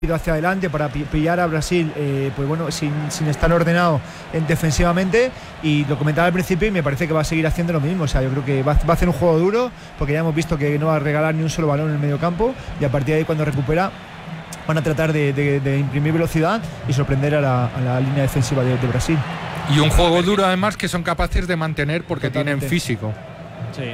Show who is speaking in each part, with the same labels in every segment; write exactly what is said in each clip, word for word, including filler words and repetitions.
Speaker 1: hacia adelante para pillar a Brasil, eh, pues bueno, sin, sin estar ordenado en defensivamente, y lo comentaba al principio y me parece que va a seguir haciendo lo mismo. O sea, yo creo que va, va a hacer un juego duro, porque ya hemos visto que no va a regalar ni un solo balón en el medio campo, y a partir de ahí, cuando recupera, van a tratar de, de, de imprimir velocidad y sorprender a la, a la línea defensiva de, de Brasil.
Speaker 2: Y un juego duro además que son capaces de mantener porque Totalmente. tienen físico.
Speaker 3: Sí.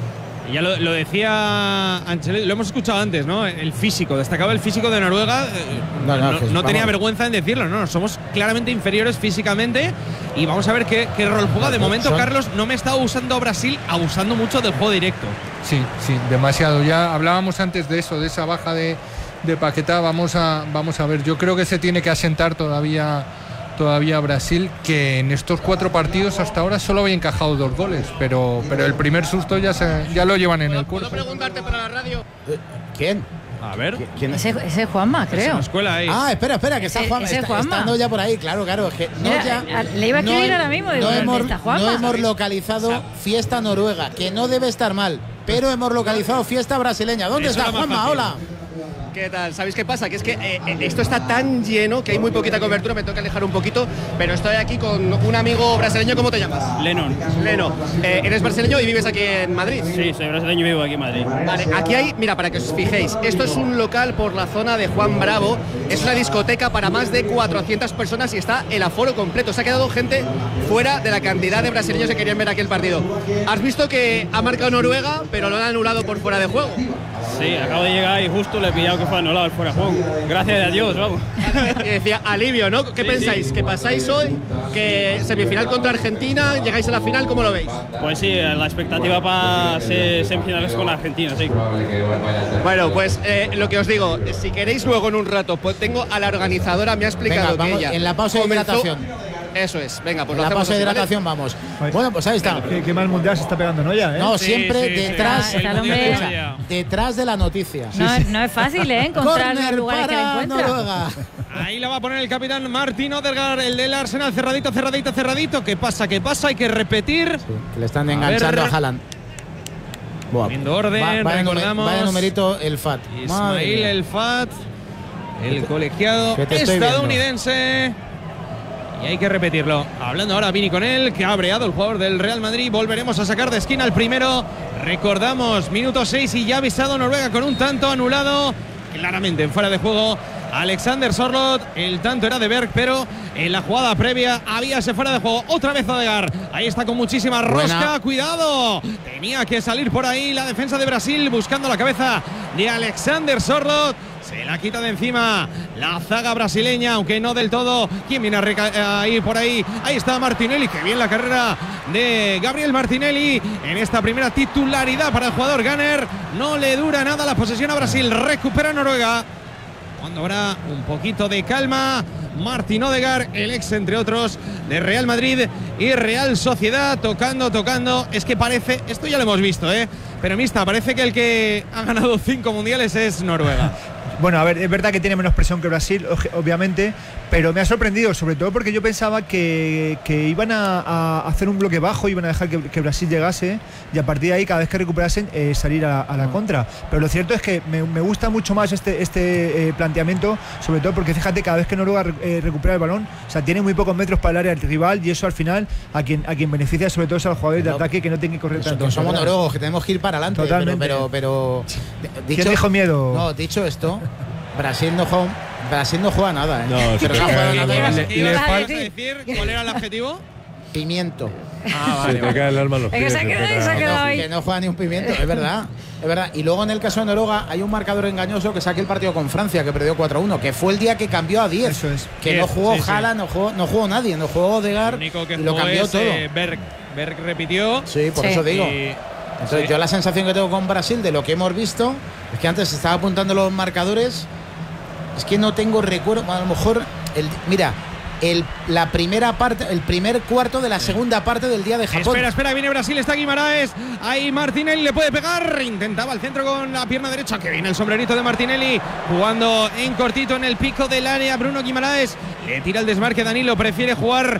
Speaker 3: Ya lo, lo decía Ancelotti, lo hemos escuchado antes, ¿no? El físico, destacaba el físico de Noruega. No, no, no, no tenía vergüenza en decirlo, ¿no? Somos claramente inferiores físicamente y vamos a ver qué, qué rol juega. De momento, Son... Carlos, no me está usando Brasil, abusando mucho del juego directo.
Speaker 2: Sí, sí, demasiado. Ya hablábamos antes de eso, de esa baja de, de Paquetá. Vamos a, vamos a ver, yo creo que se tiene que asentar todavía. Todavía Brasil, que en estos cuatro partidos hasta ahora solo había encajado dos goles, pero, pero el primer susto ya se, ya lo llevan en el cuerpo.
Speaker 4: ¿Puedo preguntarte para la radio?
Speaker 5: ¿Quién?
Speaker 3: A ver.
Speaker 6: ¿Quién es? Ese, ese es Juanma, creo.
Speaker 3: Es una escuela ahí.
Speaker 5: Ah, espera, espera, que está Juanma.
Speaker 6: Ese
Speaker 5: está,
Speaker 6: Juanma.
Speaker 5: Estando ya por ahí, claro, claro. Es que no
Speaker 6: Mira,
Speaker 5: ya,
Speaker 6: le iba a escribir
Speaker 5: no,
Speaker 6: ahora mismo. Digo,
Speaker 5: no, hemos,
Speaker 6: está Juanma?
Speaker 5: no hemos localizado fiesta noruega, que no debe estar mal, pero hemos localizado fiesta brasileña. ¿Dónde
Speaker 3: Eso
Speaker 5: está Juanma? Hola.
Speaker 4: ¿Qué tal? ¿Sabéis qué pasa? Que es que eh, esto está tan lleno que hay muy poquita cobertura, me toca alejar un poquito, pero estoy aquí con un amigo brasileño. ¿Cómo te llamas?
Speaker 7: Lennon.
Speaker 4: Leno. Eh, ¿Eres brasileño y vives aquí en Madrid?
Speaker 7: Sí, soy brasileño y vivo aquí en Madrid.
Speaker 4: Vale, aquí hay, mira, para que os fijéis, esto es un local por la zona de Juan Bravo, es una discoteca para más de cuatrocientas personas y está el aforo completo. Se ha quedado gente fuera de la cantidad de brasileños que querían ver aquí el partido. ¿Has visto que ha marcado Noruega, pero lo han anulado por fuera de juego?
Speaker 7: Sí, acabo de llegar y justo le he pillado que fue anulado el fuera de juego. Gracias a Dios, vamos.
Speaker 4: Y decía, alivio, ¿no? ¿Qué sí, pensáis? Sí. ¿Que pasáis hoy? ¿Que semifinal contra Argentina? ¿Llegáis a la final? ¿Cómo lo veis?
Speaker 7: Pues sí, la expectativa para ser semifinales con Argentina, sí.
Speaker 4: Bueno, pues eh, lo que os digo, si queréis luego en un rato, pues tengo a la organizadora, me ha explicado
Speaker 5: Venga, vamos,
Speaker 4: que ella
Speaker 5: en la pausa de hidratación.
Speaker 4: Eso es, venga, pues
Speaker 5: en
Speaker 4: lo
Speaker 5: la pausa de
Speaker 4: así,
Speaker 5: hidratación,
Speaker 4: ¿vale?
Speaker 5: vamos. Bueno, pues ahí está.
Speaker 1: Qué, qué mal mundial se está pegando, ¿no? Ya, ¿eh?
Speaker 5: No,
Speaker 3: sí,
Speaker 5: siempre
Speaker 3: sí,
Speaker 5: detrás,
Speaker 6: sí. Está, está
Speaker 5: escucha, detrás de la noticia.
Speaker 6: No, sí, sí. no es fácil, ¿eh? Encontrar
Speaker 5: Corner
Speaker 6: los lugares que le
Speaker 5: para
Speaker 6: encuentra.
Speaker 5: Noruega.
Speaker 3: Ahí la va a poner el capitán Martin Odegaard, el del Arsenal, cerradito, cerradito, cerradito. ¿Qué pasa? ¿Qué pasa? Hay que repetir.
Speaker 5: Sí, que le están enganchando a, a Haaland.
Speaker 3: Poniendo orden,
Speaker 5: va, va
Speaker 3: recordamos.
Speaker 5: Vaya numerito el F A T.
Speaker 3: Ismail el F A T, el colegiado estadounidense. Y hay que repetirlo. Hablando ahora Vini con él, que ha abreado el jugador del Real Madrid. Volveremos a sacar de esquina el primero. Recordamos, minuto seis y ya ha avisado Noruega con un tanto anulado. Claramente en fuera de juego. Alexander Sørloth, el tanto era de Berg, pero en la jugada previa había ese fuera de juego. Otra vez Odegaard. Ahí está con muchísima rosca. Buena. Cuidado. Tenía que salir por ahí la defensa de Brasil buscando la cabeza de Alexander Sørloth. Se la quita de encima la zaga brasileña, aunque no del todo. ¿Quién viene a, a ir por ahí? Ahí está Martinelli. Qué bien la carrera de Gabriel Martinelli en esta primera titularidad para el jugador Gunner. No le dura nada la posesión a Brasil. Recupera Noruega. Cuando habrá un poquito de calma, Martin Odegaard, el ex entre otros de Real Madrid y Real Sociedad, tocando, tocando. Es que parece, esto ya lo hemos visto, ¿eh? Pero mista, parece que el que ha ganado cinco mundiales es Noruega.
Speaker 1: Bueno, a ver, es verdad que tiene menos presión que Brasil, obviamente, pero me ha sorprendido, sobre todo porque yo pensaba que, que iban a, a hacer un bloque bajo, iban a dejar que, que Brasil llegase y a partir de ahí, cada vez que recuperasen, eh, salir a, a la contra. Pero lo cierto es que me, me gusta mucho más este, este eh, planteamiento, sobre todo porque fíjate, cada vez que Noruega eh, recupera el balón, o sea, tiene muy pocos metros para el área del rival y eso al final a quien, a quien beneficia sobre todo es a los jugadores no, de ataque que no tienen que correr tanto.
Speaker 5: Somos noruegos, que tenemos que ir para adelante.
Speaker 1: Totalmente.
Speaker 5: Pero, pero, pero dicho,
Speaker 1: ¿quién dijo miedo?
Speaker 5: No, dicho esto, Brasil no juega, Brasil no juega nada, ¿eh?
Speaker 2: No,
Speaker 5: pero no juega nada.
Speaker 3: ¿Qué ibas a decir? ¿Cuál era el objetivo?
Speaker 5: Pimiento.
Speaker 3: Ah, vale.
Speaker 8: Se te cae el alma a los
Speaker 6: pies.
Speaker 8: pies.
Speaker 6: Se ha quedado, se ha quedado ahí.
Speaker 5: Que no juega ni un pimiento, es verdad. Es verdad. Y luego en el caso de Noruega hay un marcador engañoso que saque el partido con Francia, que perdió cuatro a uno, que fue el día que cambió a diez.
Speaker 1: Eso es.
Speaker 5: Que
Speaker 3: diez,
Speaker 5: no jugó
Speaker 3: sí,
Speaker 5: Haaland,
Speaker 3: sí.
Speaker 5: no jugó, no jugó nadie, no jugó Odegaard
Speaker 3: que
Speaker 5: y lo cambió
Speaker 3: es,
Speaker 5: todo.
Speaker 3: Eh, Berg, Berg repitió.
Speaker 5: Sí, por
Speaker 6: sí.
Speaker 5: eso digo.
Speaker 3: Y,
Speaker 5: Entonces
Speaker 3: sí.
Speaker 5: yo la sensación que tengo con Brasil de lo que hemos visto es que antes se estaba apuntando los marcadores. Es que no tengo recuerdo, a lo mejor el, mira, el, la primera parte, el primer cuarto de la segunda parte del día de Japón.
Speaker 3: Espera, espera, viene Brasil, está Guimaraes. Ahí Martinelli le puede pegar. Intentaba el centro con la pierna derecha. Que viene el sombrerito de Martinelli. Jugando en cortito en el pico del área. Bruno Guimaraes le tira el desmarque. Danilo prefiere jugar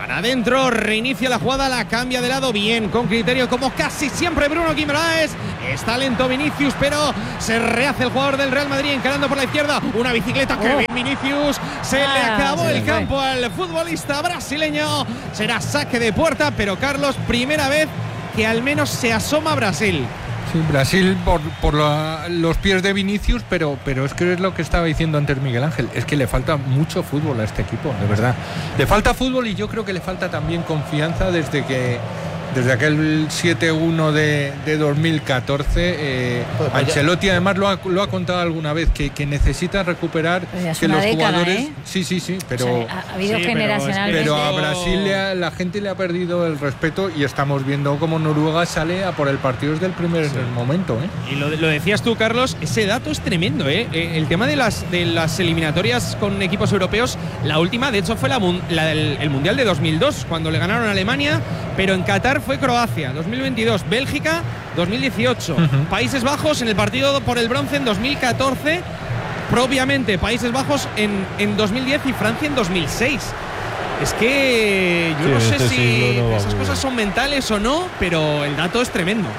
Speaker 3: Para adentro, reinicia la jugada, la cambia de lado, bien, con criterio, como casi siempre Bruno Guimaraes. Está lento Vinicius, pero se rehace el jugador del Real Madrid encarando por la izquierda. Una bicicleta, oh. que bien Vinicius. Se ah, le acabó se el le campo fue. al futbolista brasileño. Será saque de puerta, pero Carlos, primera vez que al menos se asoma Brasil.
Speaker 2: Sí, Brasil por, por la, los pies de Vinicius, pero, pero es que es lo que estaba diciendo antes Miguel Ángel, es que le falta mucho fútbol a este equipo, de verdad. Le falta fútbol y yo creo que le falta también confianza desde que desde aquel siete uno de, de dos mil catorce. Eh, pues Ancelotti además lo ha, lo ha contado alguna vez, que, que necesita recuperar
Speaker 6: pues
Speaker 2: que los
Speaker 6: década,
Speaker 2: jugadores...
Speaker 6: ¿eh?
Speaker 2: Sí, sí, sí, pero...
Speaker 6: O sea, ha habido
Speaker 2: sí,
Speaker 6: generacionalmente...
Speaker 2: Pero a Brasil le ha, la gente le ha perdido el respeto y estamos viendo cómo Noruega sale a por el partido desde el primer sí. momento. ¿eh?
Speaker 3: Y lo, lo decías tú, Carlos, ese dato es tremendo. ¿eh? El tema de las, de las eliminatorias con equipos europeos, la última, de hecho, fue la, la, el, el Mundial de dos mil dos, cuando le ganaron a Alemania, pero en Qatar fue Croacia. dos mil veintidós, Bélgica dos mil dieciocho, uh-huh. Países Bajos en el partido por el bronce en dos mil catorce, propiamente Países Bajos en, en dos mil diez y Francia en dos mil seis. Es que yo sí, no sé este si no esas cosas bien. son mentales o no, pero el dato es tremendo.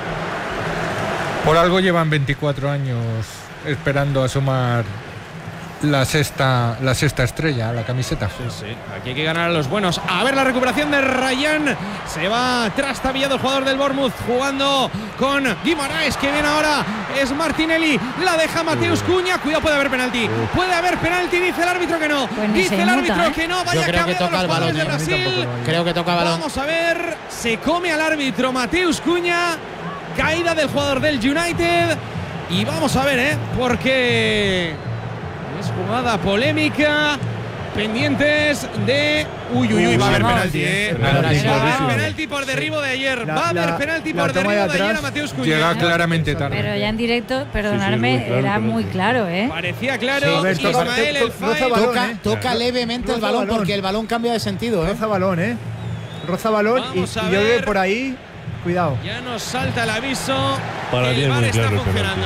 Speaker 2: Por algo llevan veinticuatro años esperando asomar la sexta, la sexta estrella, la camiseta.
Speaker 3: Sí, sí. Aquí hay que ganar a los buenos. A ver la recuperación de Ryan. Se va trastabillado el jugador del Bournemouth, jugando con Guimaraes, que viene ahora. Es Martinelli. La deja Mateus Cunha. Cuidado, puede haber penalti. Puede haber penalti, dice el árbitro que no.
Speaker 6: Pues
Speaker 3: dice el árbitro
Speaker 6: nota, ¿eh?
Speaker 3: que no. Vaya
Speaker 5: Yo creo que toca el balón.
Speaker 3: De Brasil.
Speaker 5: Creo que toca balón.
Speaker 3: Vamos a ver. Se come al árbitro Mateus Cunha. Caída del jugador del United. Y vamos a ver, ¿eh? Porque es jugada polémica. Pendientes de. Uy, uy, uy, va a haber penalti, ¿eh? Va a haber penalti por derribo de ayer. Va a haber penalti por derribo de ayer a Mateus Cunha.
Speaker 2: Llega claramente tarde.
Speaker 6: Pero ya en directo, perdonadme, sí, sí, claro, era muy claro, ¿eh?
Speaker 3: Parecía claro.
Speaker 1: Sí, ver, toca,
Speaker 3: Ismael el
Speaker 1: roza balón,
Speaker 5: toca,
Speaker 1: ¿eh?
Speaker 5: toca
Speaker 1: claro.
Speaker 5: levemente
Speaker 1: roza
Speaker 5: el balón,
Speaker 1: balón,
Speaker 5: porque el balón cambia de sentido, ¿eh?
Speaker 1: Roza balón, ¿eh? Roza balón y, y yo veo por ahí. Cuidado.
Speaker 3: Ya nos salta el aviso.
Speaker 8: Para
Speaker 3: el V A R está claro funcionando.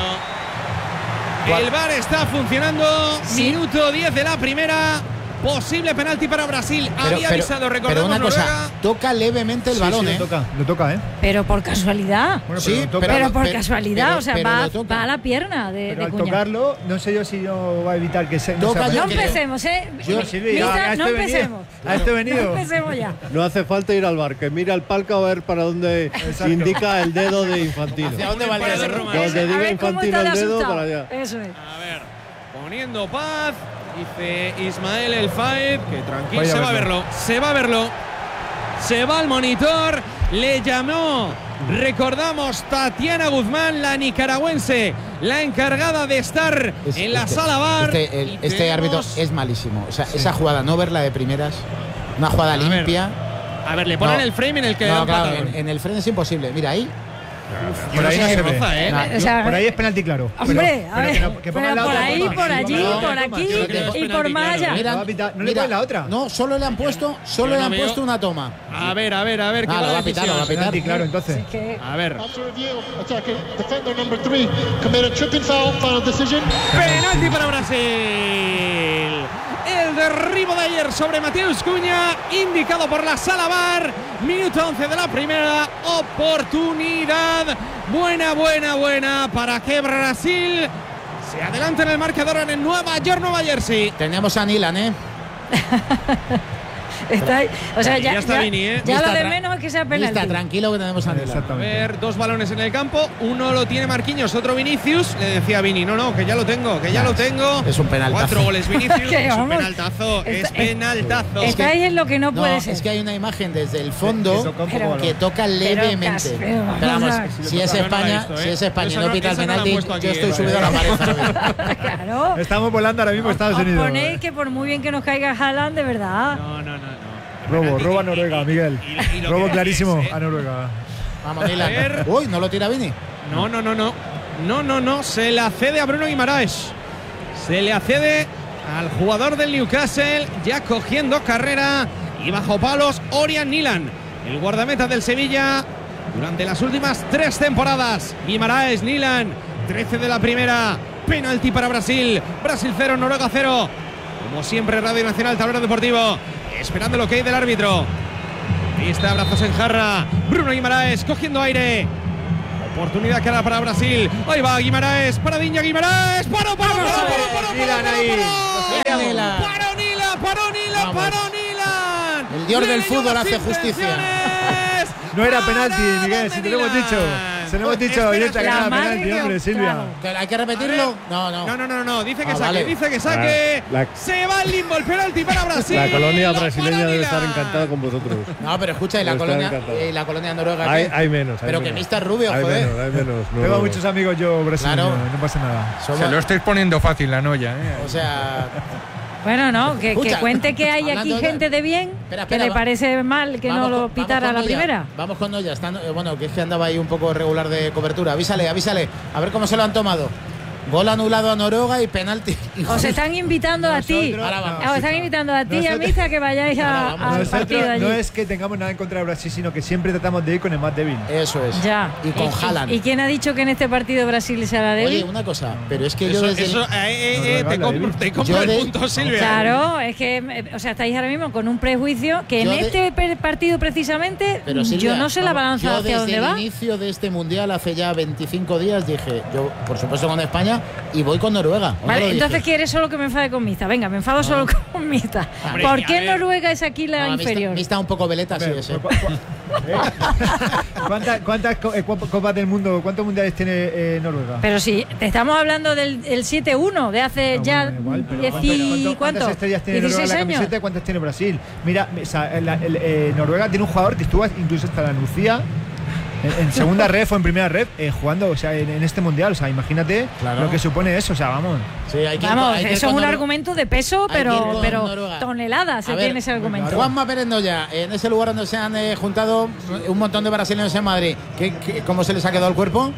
Speaker 3: El, el V A R está funcionando. ¿Sí? Minuto diez de la primera. Posible penalti para Brasil.
Speaker 5: Pero,
Speaker 3: Había
Speaker 5: pero,
Speaker 3: avisado, recordemos.
Speaker 5: Pero una cosa,
Speaker 3: Noruega.
Speaker 5: toca levemente el
Speaker 1: sí,
Speaker 5: balón,
Speaker 1: sí,
Speaker 5: ¿eh?
Speaker 1: Lo toca, lo toca, ¿eh?
Speaker 6: Pero por casualidad.
Speaker 1: Bueno,
Speaker 5: sí,
Speaker 1: pero, toca,
Speaker 6: pero por
Speaker 5: pero,
Speaker 6: casualidad,
Speaker 5: pero,
Speaker 6: o sea,
Speaker 5: pero
Speaker 6: va,
Speaker 5: toca.
Speaker 6: va a la pierna de,
Speaker 1: pero
Speaker 6: de
Speaker 1: al
Speaker 6: Cunha.
Speaker 1: tocarlo, no sé yo si no va a evitar que se.
Speaker 5: Toca,
Speaker 1: no,
Speaker 6: no
Speaker 5: creo.
Speaker 6: empecemos, ¿eh?
Speaker 1: Yo, Silvia,
Speaker 6: Mira,
Speaker 1: a
Speaker 6: no
Speaker 1: este
Speaker 6: empecemos.
Speaker 1: Venido, a este venido.
Speaker 6: No empecemos ya.
Speaker 8: No hace falta ir al bar, que mira el palco a ver para dónde Exacto. indica el dedo de Infantino.
Speaker 5: ¿Hacia dónde va el dedo?
Speaker 8: Donde diga Infantino el dedo,
Speaker 6: asustado.
Speaker 8: para allá.
Speaker 6: Eso es.
Speaker 3: A ver, poniendo paz. Dice Ismael El Faed que tranquilo,
Speaker 1: Vaya
Speaker 3: se va a
Speaker 1: verlo.
Speaker 3: verlo, se va a verlo, se va al monitor. Le llamó, recordamos, Tatiana Guzmán, la nicaragüense, la encargada de estar
Speaker 5: es,
Speaker 3: en la
Speaker 5: este,
Speaker 3: sala V A R.
Speaker 5: Este, el, este árbitro es malísimo. O sea, sí. esa jugada, no verla de primeras, una jugada a limpia.
Speaker 3: Ver, a ver, le ponen no, el frame en el que.
Speaker 5: No, claro, en, en el frame es imposible. Mira ahí.
Speaker 3: Uf,
Speaker 1: por ahí no se
Speaker 3: roza,
Speaker 1: ve.
Speaker 3: ¿eh?
Speaker 1: No,
Speaker 6: o sea,
Speaker 1: por ahí es penalti claro.
Speaker 6: Hombre,
Speaker 1: pero,
Speaker 6: a ver,
Speaker 1: pero que, no, que
Speaker 6: pero por
Speaker 1: la
Speaker 6: ahí,
Speaker 1: otra,
Speaker 6: por allí,
Speaker 1: no,
Speaker 6: por
Speaker 1: no,
Speaker 6: aquí
Speaker 3: no,
Speaker 6: y por más allá.
Speaker 5: Mira,
Speaker 1: no, no le
Speaker 5: mira,
Speaker 1: ponen la otra.
Speaker 5: No, solo le han puesto, solo
Speaker 3: Yo
Speaker 5: le han
Speaker 3: no
Speaker 5: puesto
Speaker 3: veo.
Speaker 5: una toma.
Speaker 3: A ver, a ver, a ver,
Speaker 5: Ah,
Speaker 3: qué
Speaker 5: lo
Speaker 3: va
Speaker 5: va
Speaker 3: a
Speaker 5: a pitar, lo va a pitar.
Speaker 1: Penalti claro, entonces.
Speaker 6: Así que,
Speaker 3: a ver. Penalti para Brasil. El derribo de ayer sobre Mateus Cunha, indicado por la sala V A R. Minuto once de la primera. Oportunidad. Buena, buena, buena para que Brasil se adelante en el marcador en el Nueva York, Nueva Jersey.
Speaker 5: Tenemos a Nilan, ¿eh?
Speaker 6: está ahí. O sea, ya,
Speaker 3: ya está
Speaker 6: ya,
Speaker 3: Vini, ¿eh?
Speaker 6: ya
Speaker 5: Lista,
Speaker 6: lo de
Speaker 5: tra-
Speaker 6: menos es que sea penalti.
Speaker 5: Está tranquilo que tenemos a Nilan.
Speaker 3: A ver, dos balones en el campo. Uno lo tiene Marquinhos, otro Vinicius. Le decía a Vini, no, no, que ya lo tengo, que ya lo tengo.
Speaker 5: Es un penaltazo.
Speaker 3: Cuatro goles Vinicius.
Speaker 6: Que
Speaker 3: Es un
Speaker 6: vamos.
Speaker 3: penaltazo. Es
Speaker 6: Está-
Speaker 3: penaltazo.
Speaker 6: Está ahí en lo que no
Speaker 5: No,
Speaker 6: puede ser.
Speaker 5: es que hay una imagen desde el fondo
Speaker 1: Que toca un poco
Speaker 6: Pero-
Speaker 1: balón.
Speaker 5: que toca levemente.
Speaker 6: casi, pero vamos
Speaker 5: Pero vamos,
Speaker 6: a ver.
Speaker 5: si es
Speaker 3: Yo no la he
Speaker 5: España,
Speaker 3: visto, ¿eh?
Speaker 5: si es España y
Speaker 3: Esa
Speaker 5: no
Speaker 3: no-
Speaker 5: pita el
Speaker 3: esa no la han
Speaker 5: penalti,
Speaker 3: puesto aquí,
Speaker 5: yo estoy
Speaker 3: ¿eh?
Speaker 5: subido a la pared ahora mismo.
Speaker 6: Claro.
Speaker 1: Estamos volando ahora mismo a Estados
Speaker 6: Os
Speaker 1: Unidos.
Speaker 6: ponéis que por muy bien que nos caiga Haaland, de verdad.
Speaker 3: No, no, no, no.
Speaker 1: Robo, robo a Noruega, Miguel.
Speaker 3: Y- y lo
Speaker 1: Robo
Speaker 3: que
Speaker 1: clarísimo
Speaker 3: decís, ¿eh?
Speaker 1: a Noruega.
Speaker 5: Vamos,
Speaker 3: A
Speaker 5: Nilan.
Speaker 3: ver.
Speaker 5: Uy, no lo tira Vini.
Speaker 3: No, no, no, no. No, no, no. Se la cede a Bruno Guimaraes. Se le accede al jugador del Newcastle, ya cogiendo carrera y bajo palos, Orian Nilan, el guardameta del Sevilla durante las últimas tres temporadas. Guimaraes, Nilan, trece de la primera. Penalti para Brasil. Brasil cero, Noruega cero. Como siempre, Radio Nacional, Tablero Deportivo. esperando lo que hay del árbitro. Ahí está, brazos en jarra. Bruno Guimaraes cogiendo aire. Oportunidad que da para Brasil. Ahí va Guimaraes, paradinha Guimaraes. ¡Paro, paro, paro, paro, paro,
Speaker 4: Milan ahí.
Speaker 3: paro! ¡Paro, Nila, paro, Nila, paro, Nila!
Speaker 5: El dios del fútbol hace justicia.
Speaker 1: No era penalti, Miguel, si te lo hemos dicho. Se lo hemos dicho hoy, que no era penalti, hombre, Silvia.
Speaker 5: ¿Hay que repetirlo? No, no.
Speaker 3: No, no, no, no. Dice que
Speaker 5: Ah,
Speaker 3: saque,
Speaker 5: vale.
Speaker 3: dice que saque.
Speaker 8: La- la-
Speaker 3: Se va el limbo, el penalti para Brasil.
Speaker 8: La colonia
Speaker 3: Lo
Speaker 8: brasileña
Speaker 3: para
Speaker 8: debe
Speaker 3: Nila.
Speaker 8: estar encantada con vosotros.
Speaker 5: No, pero escucha, y la
Speaker 8: Está
Speaker 5: colonia,
Speaker 8: encantado.
Speaker 5: y la colonia noruega.
Speaker 8: Hay,
Speaker 5: ¿qué?
Speaker 8: hay menos. Hay
Speaker 5: Pero que
Speaker 8: menos.
Speaker 5: mister Rubio,
Speaker 8: hay
Speaker 5: joder.
Speaker 8: Menos, hay menos. No,
Speaker 1: Tengo
Speaker 8: no.
Speaker 1: muchos amigos yo brasileños,
Speaker 5: Claro.
Speaker 1: no pasa nada.
Speaker 5: Somos-
Speaker 2: Se lo estáis poniendo fácil la noya, ¿eh?
Speaker 5: O sea,
Speaker 6: Bueno, no, que, que
Speaker 5: Escucha,
Speaker 6: cuente que hay aquí
Speaker 5: hablando de-
Speaker 6: gente de bien,
Speaker 5: Espera,
Speaker 6: que
Speaker 5: espera,
Speaker 6: le
Speaker 5: va-
Speaker 6: parece mal que no
Speaker 5: vamos
Speaker 6: lo
Speaker 5: con-
Speaker 6: pitara a
Speaker 5: vamos
Speaker 6: la
Speaker 5: con Noya.
Speaker 6: primera.
Speaker 5: Vamos con Noya. Está, eh, bueno, que es que andaba ahí un poco regular de cobertura. Avísale, avísale. A ver cómo se lo han tomado. Gol anulado a Noruega y penalti.
Speaker 6: Os están invitando a ti.
Speaker 1: Nosotros-
Speaker 5: Ahora vamos.
Speaker 6: Os están invitando a ti y a
Speaker 1: Nosotros-
Speaker 6: Misa que vayáis a-
Speaker 5: Ahora vamos.
Speaker 6: al
Speaker 1: Nosotros
Speaker 6: partido allí.
Speaker 1: no es que tengamos nada en contra de Brasil, sino que siempre tratamos de ir con el más débil.
Speaker 5: Eso es.
Speaker 6: Ya.
Speaker 5: Y con Haaland.
Speaker 6: ¿Y quién ha dicho que en este partido Brasil será
Speaker 5: Oye,
Speaker 6: débil?
Speaker 5: una cosa, pero es que yo
Speaker 3: Eso,
Speaker 5: desde.
Speaker 3: eso, eh, eh, eh,
Speaker 1: No,
Speaker 3: te,
Speaker 1: no,
Speaker 3: compro,
Speaker 1: no,
Speaker 3: te compro
Speaker 5: yo
Speaker 3: el
Speaker 5: de-
Speaker 3: punto, Silvia.
Speaker 6: Claro, es que, eh, o sea, estáis ahora mismo con un prejuicio que
Speaker 5: Yo
Speaker 6: en
Speaker 5: de-
Speaker 6: este per- partido precisamente
Speaker 5: Pero Silvia,
Speaker 6: yo no sé la
Speaker 5: vamos,
Speaker 6: balanza
Speaker 5: yo
Speaker 6: hacia
Speaker 5: desde
Speaker 6: dónde
Speaker 5: el
Speaker 6: va.
Speaker 5: inicio de este mundial, hace ya veinticinco días, dije, yo, por supuesto, con España y voy con Noruega. ¿O no
Speaker 6: Vale,
Speaker 5: lo dije?
Speaker 6: entonces quieres solo que me enfade con Mista. Venga, me enfado solo con Mista.
Speaker 3: Hombre,
Speaker 6: ¿Por
Speaker 3: a
Speaker 6: qué
Speaker 3: ver.
Speaker 6: Noruega es aquí la
Speaker 5: No, a mí está-
Speaker 6: inferior?
Speaker 5: mí está un poco veleta, sí,
Speaker 1: Hombre,
Speaker 5: ese.
Speaker 1: cu- cu- ¿eh? ¿Cuántas, cuántas co- eh, copa- copas del mundo, cuántos mundiales tiene eh, Noruega?
Speaker 6: Pero sí, te estamos hablando del el siete uno de hace
Speaker 1: No,
Speaker 6: ya
Speaker 1: bueno, igual, pero
Speaker 6: diez
Speaker 1: ¿cuánto-
Speaker 6: y
Speaker 1: cuánto- ¿Cuántas
Speaker 6: ¿cuánto?
Speaker 1: estrellas tiene Noruega en
Speaker 6: dieciséis
Speaker 1: la
Speaker 6: años.
Speaker 1: camiseta y cuántas tiene Brasil? Mira, o sea, la- el- eh, Noruega tiene un jugador que estuvo incluso hasta la Lucía en, en segunda red o en primera red eh, jugando, o sea, en, en este mundial. O sea, imagínate
Speaker 5: Claro.
Speaker 1: lo que supone eso. O sea, vamos.
Speaker 5: Sí, hay que ir
Speaker 6: Vamos,
Speaker 5: con- hay que ir
Speaker 6: eso es
Speaker 5: con
Speaker 6: un
Speaker 5: Noruega.
Speaker 6: argumento de peso,
Speaker 5: Hay que ir
Speaker 6: pero,
Speaker 5: con
Speaker 6: pero
Speaker 5: Noruega.
Speaker 6: toneladas se
Speaker 5: A ver,
Speaker 6: tiene ese argumento.
Speaker 5: Juanma Pérez Noya, en ese lugar donde se han eh, juntado un montón de brasileños en Madrid, ¿qué, qué- cómo se les ha quedado el cuerpo?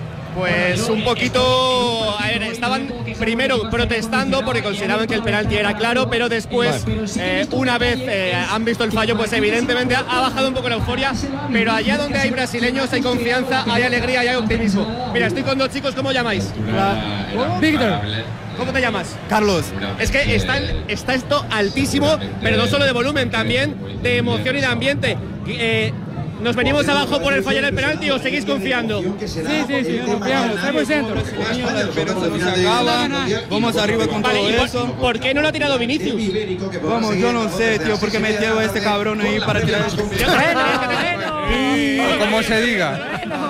Speaker 4: Pues un poquito, a ver, estaban primero protestando porque consideraban que el penalti era claro, pero después, eh, una vez eh, han visto el fallo, pues evidentemente ha, ha bajado un poco la euforia, pero allá donde hay brasileños hay confianza, hay alegría y hay optimismo. Mira, estoy con dos chicos, ¿cómo llamáis?
Speaker 1: Víctor.
Speaker 4: ¿Cómo te llamas? Carlos. Es que está, está esto altísimo, pero no solo de volumen, también de emoción y de ambiente. Eh, ¿Nos venimos abajo por el fallar el penalti o seguís confiando?
Speaker 9: Sí, sí, sí, confiamos, cien por ciento. La esperanza no se acaba, vamos arriba con
Speaker 4: Vale,
Speaker 9: todo
Speaker 4: ¿y por,
Speaker 9: eso.
Speaker 4: ¿por qué no lo ha tirado Vinicius?
Speaker 9: Vamos, yo no sé, tío, porque metió a este cabrón ahí para tirar el
Speaker 6: Bueno, bueno.
Speaker 2: Como se diga.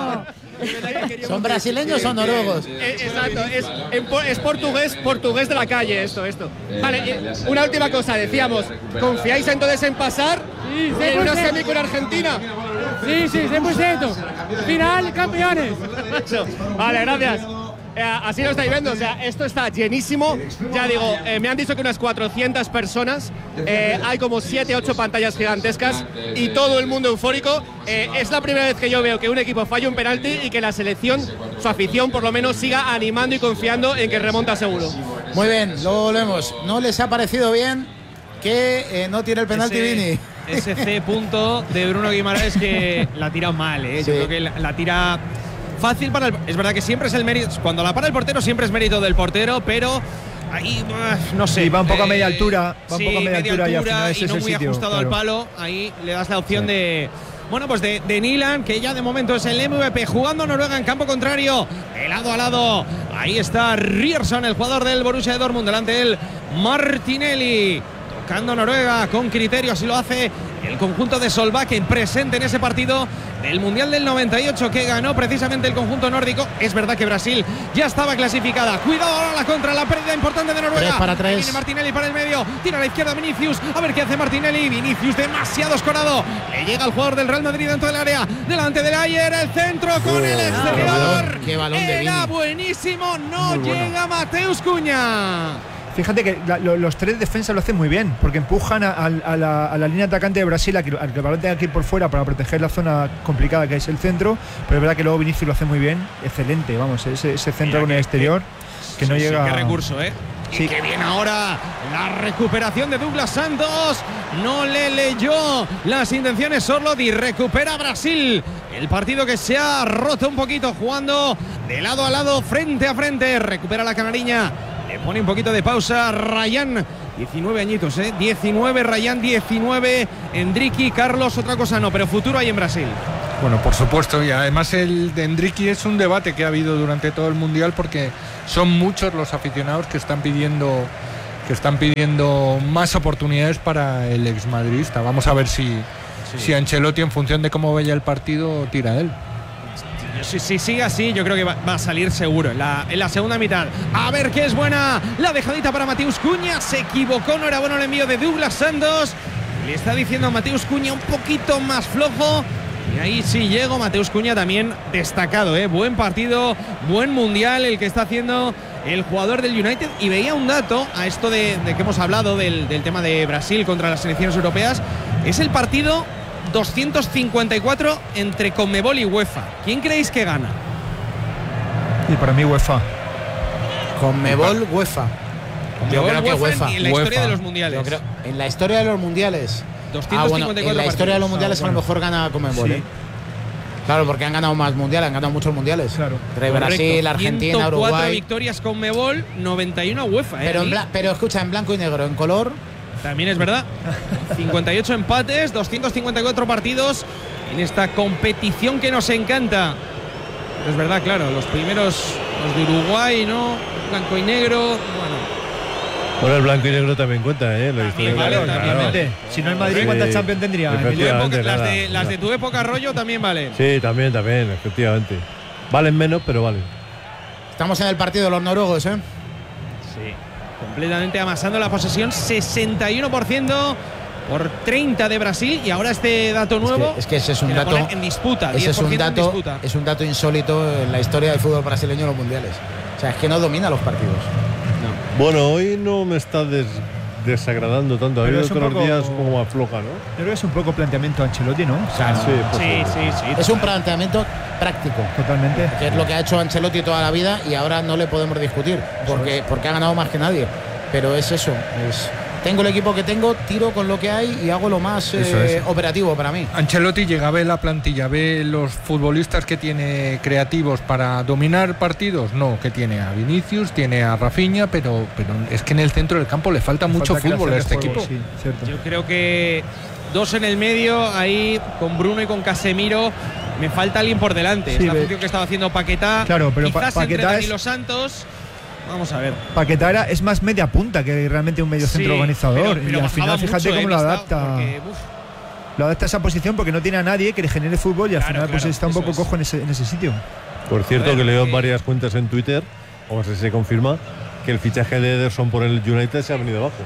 Speaker 5: ¿Son brasileños o noruegos?
Speaker 4: Eh, Exacto, es, en po- es portugués, portugués de la calle esto, esto. Vale, eh, una última cosa, decíamos, ¿confiáis entonces en pasar
Speaker 9: Sí,
Speaker 4: en una
Speaker 9: cien por ciento.
Speaker 4: semi con Argentina?
Speaker 9: Sí, sí, cien por ciento. Final, campeones.
Speaker 4: Eso. Vale, gracias. Eh, así lo estáis viendo, o sea, esto está llenísimo. Ya digo, eh, me han dicho que unas cuatrocientas personas, eh, hay como siete, ocho pantallas gigantescas y todo el mundo eufórico. Eh, es la primera vez que yo veo que un equipo falla un penalti y que la selección, su afición por lo menos, siga animando y confiando en que remonta seguro.
Speaker 5: Muy bien, luego volvemos. ¿No les ha parecido bien que eh, no tiene el penalti
Speaker 3: Ese-
Speaker 5: Vini?
Speaker 3: Ese C punto de Bruno Guimaraes que la ha tirado mal, ¿eh?
Speaker 5: Sí.
Speaker 3: Yo creo que la, la tira fácil para el. Es verdad que siempre es el mérito. Cuando la para el portero, siempre es mérito del portero, pero ahí, uh, no sé.
Speaker 1: Sí, va un poco a media
Speaker 3: Eh,
Speaker 1: altura, va un
Speaker 3: sí,
Speaker 1: poco a media altura y al final ese
Speaker 3: y
Speaker 1: es
Speaker 3: no
Speaker 1: el
Speaker 3: muy
Speaker 1: sitio,
Speaker 3: ajustado al
Speaker 1: claro.
Speaker 3: palo. Ahí le das la opción de. Bueno, pues de, de Nilan, que ya de momento es el M V P, jugando Noruega en campo contrario, de lado a lado. Ahí está Ryerson, el jugador del Borussia de Dortmund, delante de él Martinelli. Tocando Noruega con criterio, así lo hace el conjunto de Solbakken, presente en ese partido del Mundial del noventa y ocho que ganó precisamente el conjunto nórdico. Es verdad que Brasil ya estaba clasificada. Cuidado ahora la contra, la pérdida importante de Noruega.
Speaker 5: Tres para tres.
Speaker 3: Ahí viene Martinelli para el medio, tira a la izquierda Vinicius, a ver qué hace Martinelli. Vinicius demasiado escorado, le llega al jugador del Real Madrid dentro del área, delante del Ayer, el centro con el exterior.
Speaker 5: balón, qué balón de
Speaker 3: Era
Speaker 5: Vini.
Speaker 3: buenísimo, no
Speaker 1: Muy bueno.
Speaker 3: llega Mateus Cunha.
Speaker 1: Fíjate que la- lo- los tres defensas lo hacen muy bien, porque empujan a, a- a la, a la línea atacante de Brasil a que, a que el balón tenga que ir por fuera para proteger la zona complicada que es el centro, pero es verdad que luego Vinicius lo hace muy bien, excelente, vamos, ese, ese centro
Speaker 3: Mira
Speaker 1: con
Speaker 3: que-
Speaker 1: el exterior que no
Speaker 3: Sí, sí,
Speaker 1: llega.
Speaker 3: qué recurso, ¿eh?
Speaker 1: Sí.
Speaker 3: Y que viene ahora la recuperación de Douglas Santos. No le leyó las intenciones Sorlot y recupera Brasil. El partido que se ha roto un poquito jugando de lado a lado, frente a frente. Recupera la canariña. Le pone un poquito de pausa Ryan diecinueve añitos, ¿eh? diecinueve Rayán, diecinueve Endricky, Carlos, otra cosa no, pero futuro hay en Brasil.
Speaker 2: Bueno, por supuesto, y además el de Endricky es un debate que ha habido durante todo el Mundial porque son muchos los aficionados que están pidiendo que están pidiendo más oportunidades para el exmadridista. Vamos a ver si, sí. si Ancelotti, en función de cómo vaya el partido, tira a él.
Speaker 3: Si, si sigue así, yo creo que va, va a salir seguro en la, en la segunda mitad. A ver qué es buena. La dejadita para Mateus Cunha. Se equivocó, no era bueno el envío de Douglas Santos. Le está diciendo a Mateus Cunha un poquito más flojo. Y ahí sí llegó Mateus Cunha también destacado, ¿eh? Buen partido, buen mundial el que está haciendo el jugador del United. Y veía un dato a esto de, de que hemos hablado del, del tema de Brasil contra las selecciones europeas. Es el partido doscientos cincuenta y cuatro entre Conmebol y UEFA. ¿Quién creéis que gana?
Speaker 1: Y para mí UEFA.
Speaker 5: Conmebol, UEFA. Yo creo que UEFA.
Speaker 3: En la
Speaker 5: UEFA.
Speaker 3: historia de los mundiales.
Speaker 5: Yo creo, en la historia de los mundiales.
Speaker 3: doscientos cincuenta y cuatro
Speaker 5: ah, bueno, en la historia de los mundiales ah, bueno. a lo mejor gana Conmebol. Sí. ¿eh? Claro, porque han ganado más mundiales, han ganado muchos mundiales.
Speaker 1: Claro.
Speaker 5: Entre Brasil, Argentina, Uruguay.
Speaker 3: cuatro victorias Conmebol, noventa y uno UEFA. ¿eh?
Speaker 5: Pero, en pero escucha, en blanco y negro, en color.
Speaker 3: También es verdad. cincuenta y ocho empates, doscientos cincuenta y cuatro partidos en esta competición que nos encanta. Pero es verdad, claro, los primeros, los de Uruguay, ¿no? Blanco y negro, bueno.
Speaker 8: Bueno, el blanco y negro también cuenta, ¿eh? La
Speaker 3: también vale,
Speaker 8: claro,
Speaker 3: también.
Speaker 8: Claro.
Speaker 1: Si no, el Madrid, ¿cuántas Champions tendría?
Speaker 3: Época, las, de, las de tu época, Rollo, también valen.
Speaker 8: Sí, también, también, efectivamente. Valen menos, pero valen.
Speaker 5: Estamos en el partido de los noruegos, ¿eh?
Speaker 3: Sí. Completamente amasando la posesión, sesenta y uno por ciento por treinta de Brasil. Y ahora este dato nuevo.
Speaker 5: Es que, es que ese es un dato
Speaker 3: en disputa.
Speaker 5: Ese es un dato, disputa. Es un dato insólito en la historia del fútbol brasileño en los mundiales. O sea, es que no domina los partidos.
Speaker 8: No. Bueno, hoy no me está des, desagradando tanto. Ha ido todos los días como más floja, ¿no?
Speaker 1: Yo creo que es un poco planteamiento de Ancelotti, ¿no? O sea,
Speaker 8: sí, pues
Speaker 3: sí, sí, sí.
Speaker 5: Es un planteamiento práctico.
Speaker 1: Totalmente.
Speaker 5: Que es lo que ha hecho Ancelotti toda la vida y ahora no le podemos discutir. Porque, porque ha ganado más que nadie. Pero es eso. Es, tengo el equipo que tengo, tiro con lo que hay y hago lo más eh, operativo para mí.
Speaker 2: Ancelotti llega, ve la plantilla, ve los futbolistas que tiene creativos para dominar partidos. No, que tiene a Vinicius, tiene a Rafinha, pero, pero es que en el centro del campo le falta le mucho falta fútbol a este juego, equipo.
Speaker 1: Sí, cierto.
Speaker 3: Yo creo que dos en el medio, ahí con Bruno y con Casemiro. Me falta alguien por delante. Sí, es la función que estaba haciendo Paquetá.
Speaker 1: Claro, pero
Speaker 3: quizás
Speaker 1: pa
Speaker 3: entre
Speaker 1: Paquetá
Speaker 3: Danilo es... Santos. Vamos a ver.
Speaker 1: Paquetá era, es más media punta que realmente un medio centro sí, organizador. Pero, pero y al final, fíjate cómo lo adapta. Porque, lo adapta a esa posición porque no tiene a nadie que le genere fútbol y al claro, final claro, pues está un poco es. cojo en ese, en ese sitio.
Speaker 8: Por cierto,
Speaker 3: ver,
Speaker 8: que leo en
Speaker 3: que...
Speaker 8: varias cuentas en Twitter, o si se confirma, que el fichaje de Ederson por el United se ha venido abajo.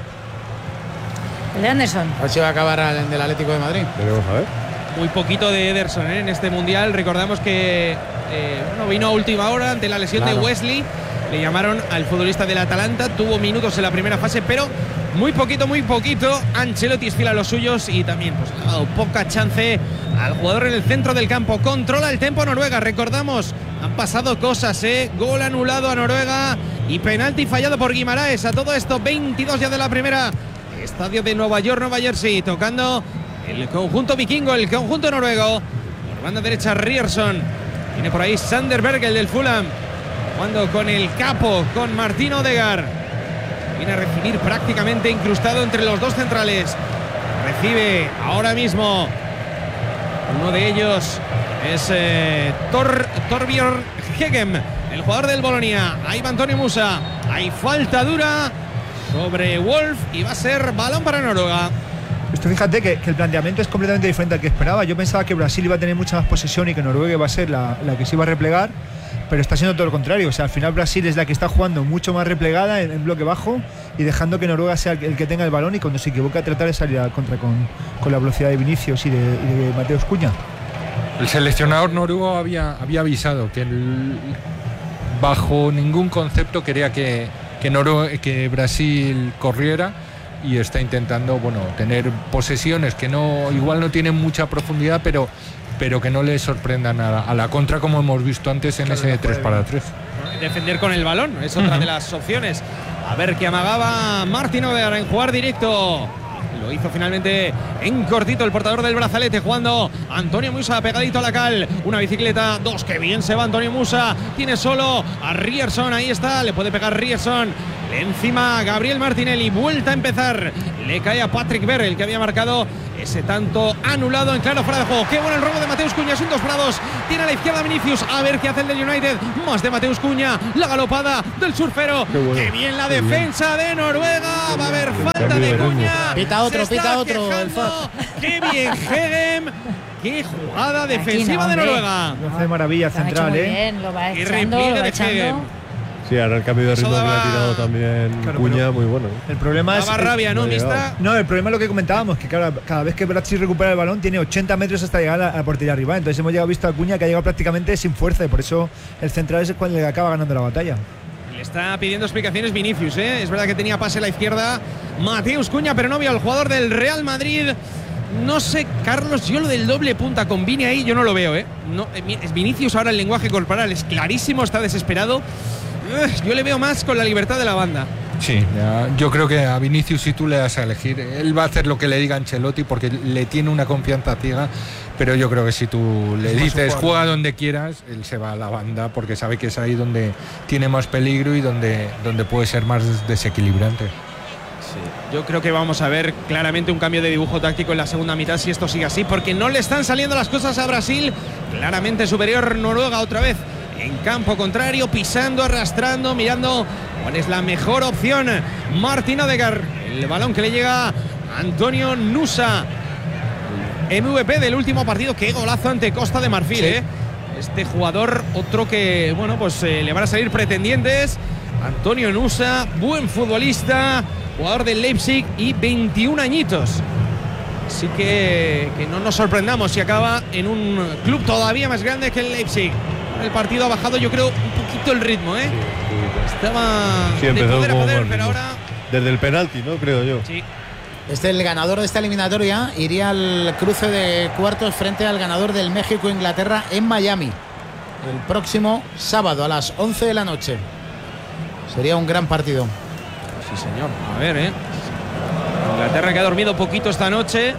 Speaker 6: El de Anderson.
Speaker 5: A ver si va a acabar el del Atlético de Madrid.
Speaker 8: Veremos a ver.
Speaker 3: Muy poquito de Ederson ¿eh? en este mundial. Recordamos que eh, bueno, vino a última hora ante la lesión claro. de Wesley. Le llamaron al futbolista del Atalanta, tuvo minutos en la primera fase, pero muy poquito, muy poquito. Ancelotti esfila a los suyos y también pues, le ha dado poca chance al jugador en el centro del campo. Controla el tempo Noruega, recordamos, han pasado cosas, ¿eh? Gol anulado a Noruega y penalti fallado por Guimaraes. A todo esto, veintidós ya de la primera. Estadio de Nueva York, Nueva Jersey, tocando el conjunto vikingo, el conjunto noruego. Por banda derecha, Ryerson. Viene por ahí Sander Berge, el del Fulham. Jugando con el capo, con Martín Odegaard. Viene a recibir prácticamente incrustado entre los dos centrales. Recibe ahora mismo. Uno de ellos es eh, Tor, Torbjörn Hegem, el jugador del Bolonia. Ahí va Antonio Musa. Hay falta dura sobre Wolf y va a ser balón para Noruega.
Speaker 1: Esto fíjate que, que el planteamiento es completamente diferente al que esperaba. Yo pensaba que Brasil iba a tener mucha más posesión y que Noruega iba a ser la, la que se iba a replegar. Pero está siendo todo lo contrario. O sea, al final Brasil es la que está jugando mucho más replegada en, en bloque bajo y dejando que Noruega sea el, el que tenga el balón y cuando se equivoca tratar de salir al contra con, con la velocidad de Vinicius y de, y de Mateus Cunha.
Speaker 2: El seleccionador noruego había, había avisado que el, bajo ningún concepto quería que, que, Noruega, que Brasil corriera y está intentando bueno, tener posesiones que no igual no tienen mucha profundidad, pero pero que no le sorprendan a la, a la contra como hemos visto antes en claro, ese tres para tres.
Speaker 3: Defender con el balón es otra uh-huh. de las opciones. A ver qué amagaba Martín Odegaard en jugar directo. Lo hizo finalmente en cortito el portador del brazalete, jugando Antonio Musa pegadito a la cal. Una bicicleta, dos, que bien se va Antonio Musa. Tiene solo a Rierson, ahí está, le puede pegar Rierson. Encima Gabriel Martinelli, vuelta a empezar. Le cae a Patrick Berre, el que había marcado ese tanto anulado en claro fuera de juego. Qué bueno el robo de Mateus Cunha, es un dos para dos. Tiene a la izquierda Vinicius, a ver qué hace el del United. Más de Mateus Cunha, la galopada del surfero. Qué, bueno. Qué bien la qué defensa bien. de Noruega. Va a haber falta de Cunha.
Speaker 5: Pita otro, pita otro. El
Speaker 3: qué bien Hegem. Qué jugada defensiva de Noruega.
Speaker 1: Lo hace maravilla central,
Speaker 6: ¿eh?
Speaker 1: Bien,
Speaker 6: lo va echando, lo va echando.
Speaker 8: Sí, ahora el cambio de ritmo daba... que ha tirado también claro, Cunha, muy bueno.
Speaker 1: El problema es.
Speaker 3: Daba rabia, ¿no, Mista?
Speaker 1: No, el problema es lo que comentábamos, que cada, cada vez que Brasil recupera el balón tiene ochenta metros hasta llegar a la, a la portería arriba. Entonces hemos llegado visto a Cunha que ha llegado prácticamente sin fuerza y por eso el central es cuando le acaba ganando la batalla.
Speaker 3: Le está pidiendo explicaciones Vinicius, ¿eh? Es verdad que tenía pase a la izquierda Mateus Cunha, pero no vio al jugador del Real Madrid. No sé, Carlos, yo lo del doble punta con Vini ahí yo no lo veo, ¿eh? No, es Vinicius ahora el lenguaje corporal es clarísimo, está desesperado. Yo le veo más con la libertad de la banda.
Speaker 2: Sí, ya, yo creo que a Vinicius, si tú le das a elegir, él va a hacer lo que le diga Ancelotti porque le tiene una confianza ciega, pero yo creo que si tú le dices juega donde quieras, él se va a la banda porque sabe que es ahí donde tiene más peligro y donde, donde puede ser más desequilibrante.
Speaker 3: Sí, yo creo que vamos a ver claramente un cambio de dibujo táctico en la segunda mitad si esto sigue así, porque no le están saliendo las cosas a Brasil. Claramente superior Noruega otra vez. En campo contrario, pisando, arrastrando, mirando cuál es la mejor opción. Martin Odegaard, el balón que le llega a Antonio Nusa, M V P del último partido. Qué golazo ante Costa de Marfil, sí. ¿eh? Este jugador, otro que, bueno, pues eh, le van a salir pretendientes. Antonio Nusa, buen futbolista, jugador del Leipzig y veintiún añitos. Así que, que no nos sorprendamos si acaba en un club todavía más grande que el Leipzig. El partido ha bajado, yo creo, un poquito el ritmo, ¿eh? Sí, sí,
Speaker 8: Estaba sí, de poder a poder, pero ahora... Desde el penalti, ¿no? Creo yo.
Speaker 3: Sí.
Speaker 5: Este, el ganador de esta eliminatoria iría al cruce de cuartos frente al ganador del México-Inglaterra en Miami. El próximo sábado a las once de la noche. Sería un gran partido.
Speaker 3: Sí, señor. A ver, ¿eh? Inglaterra que ha dormido poquito esta noche.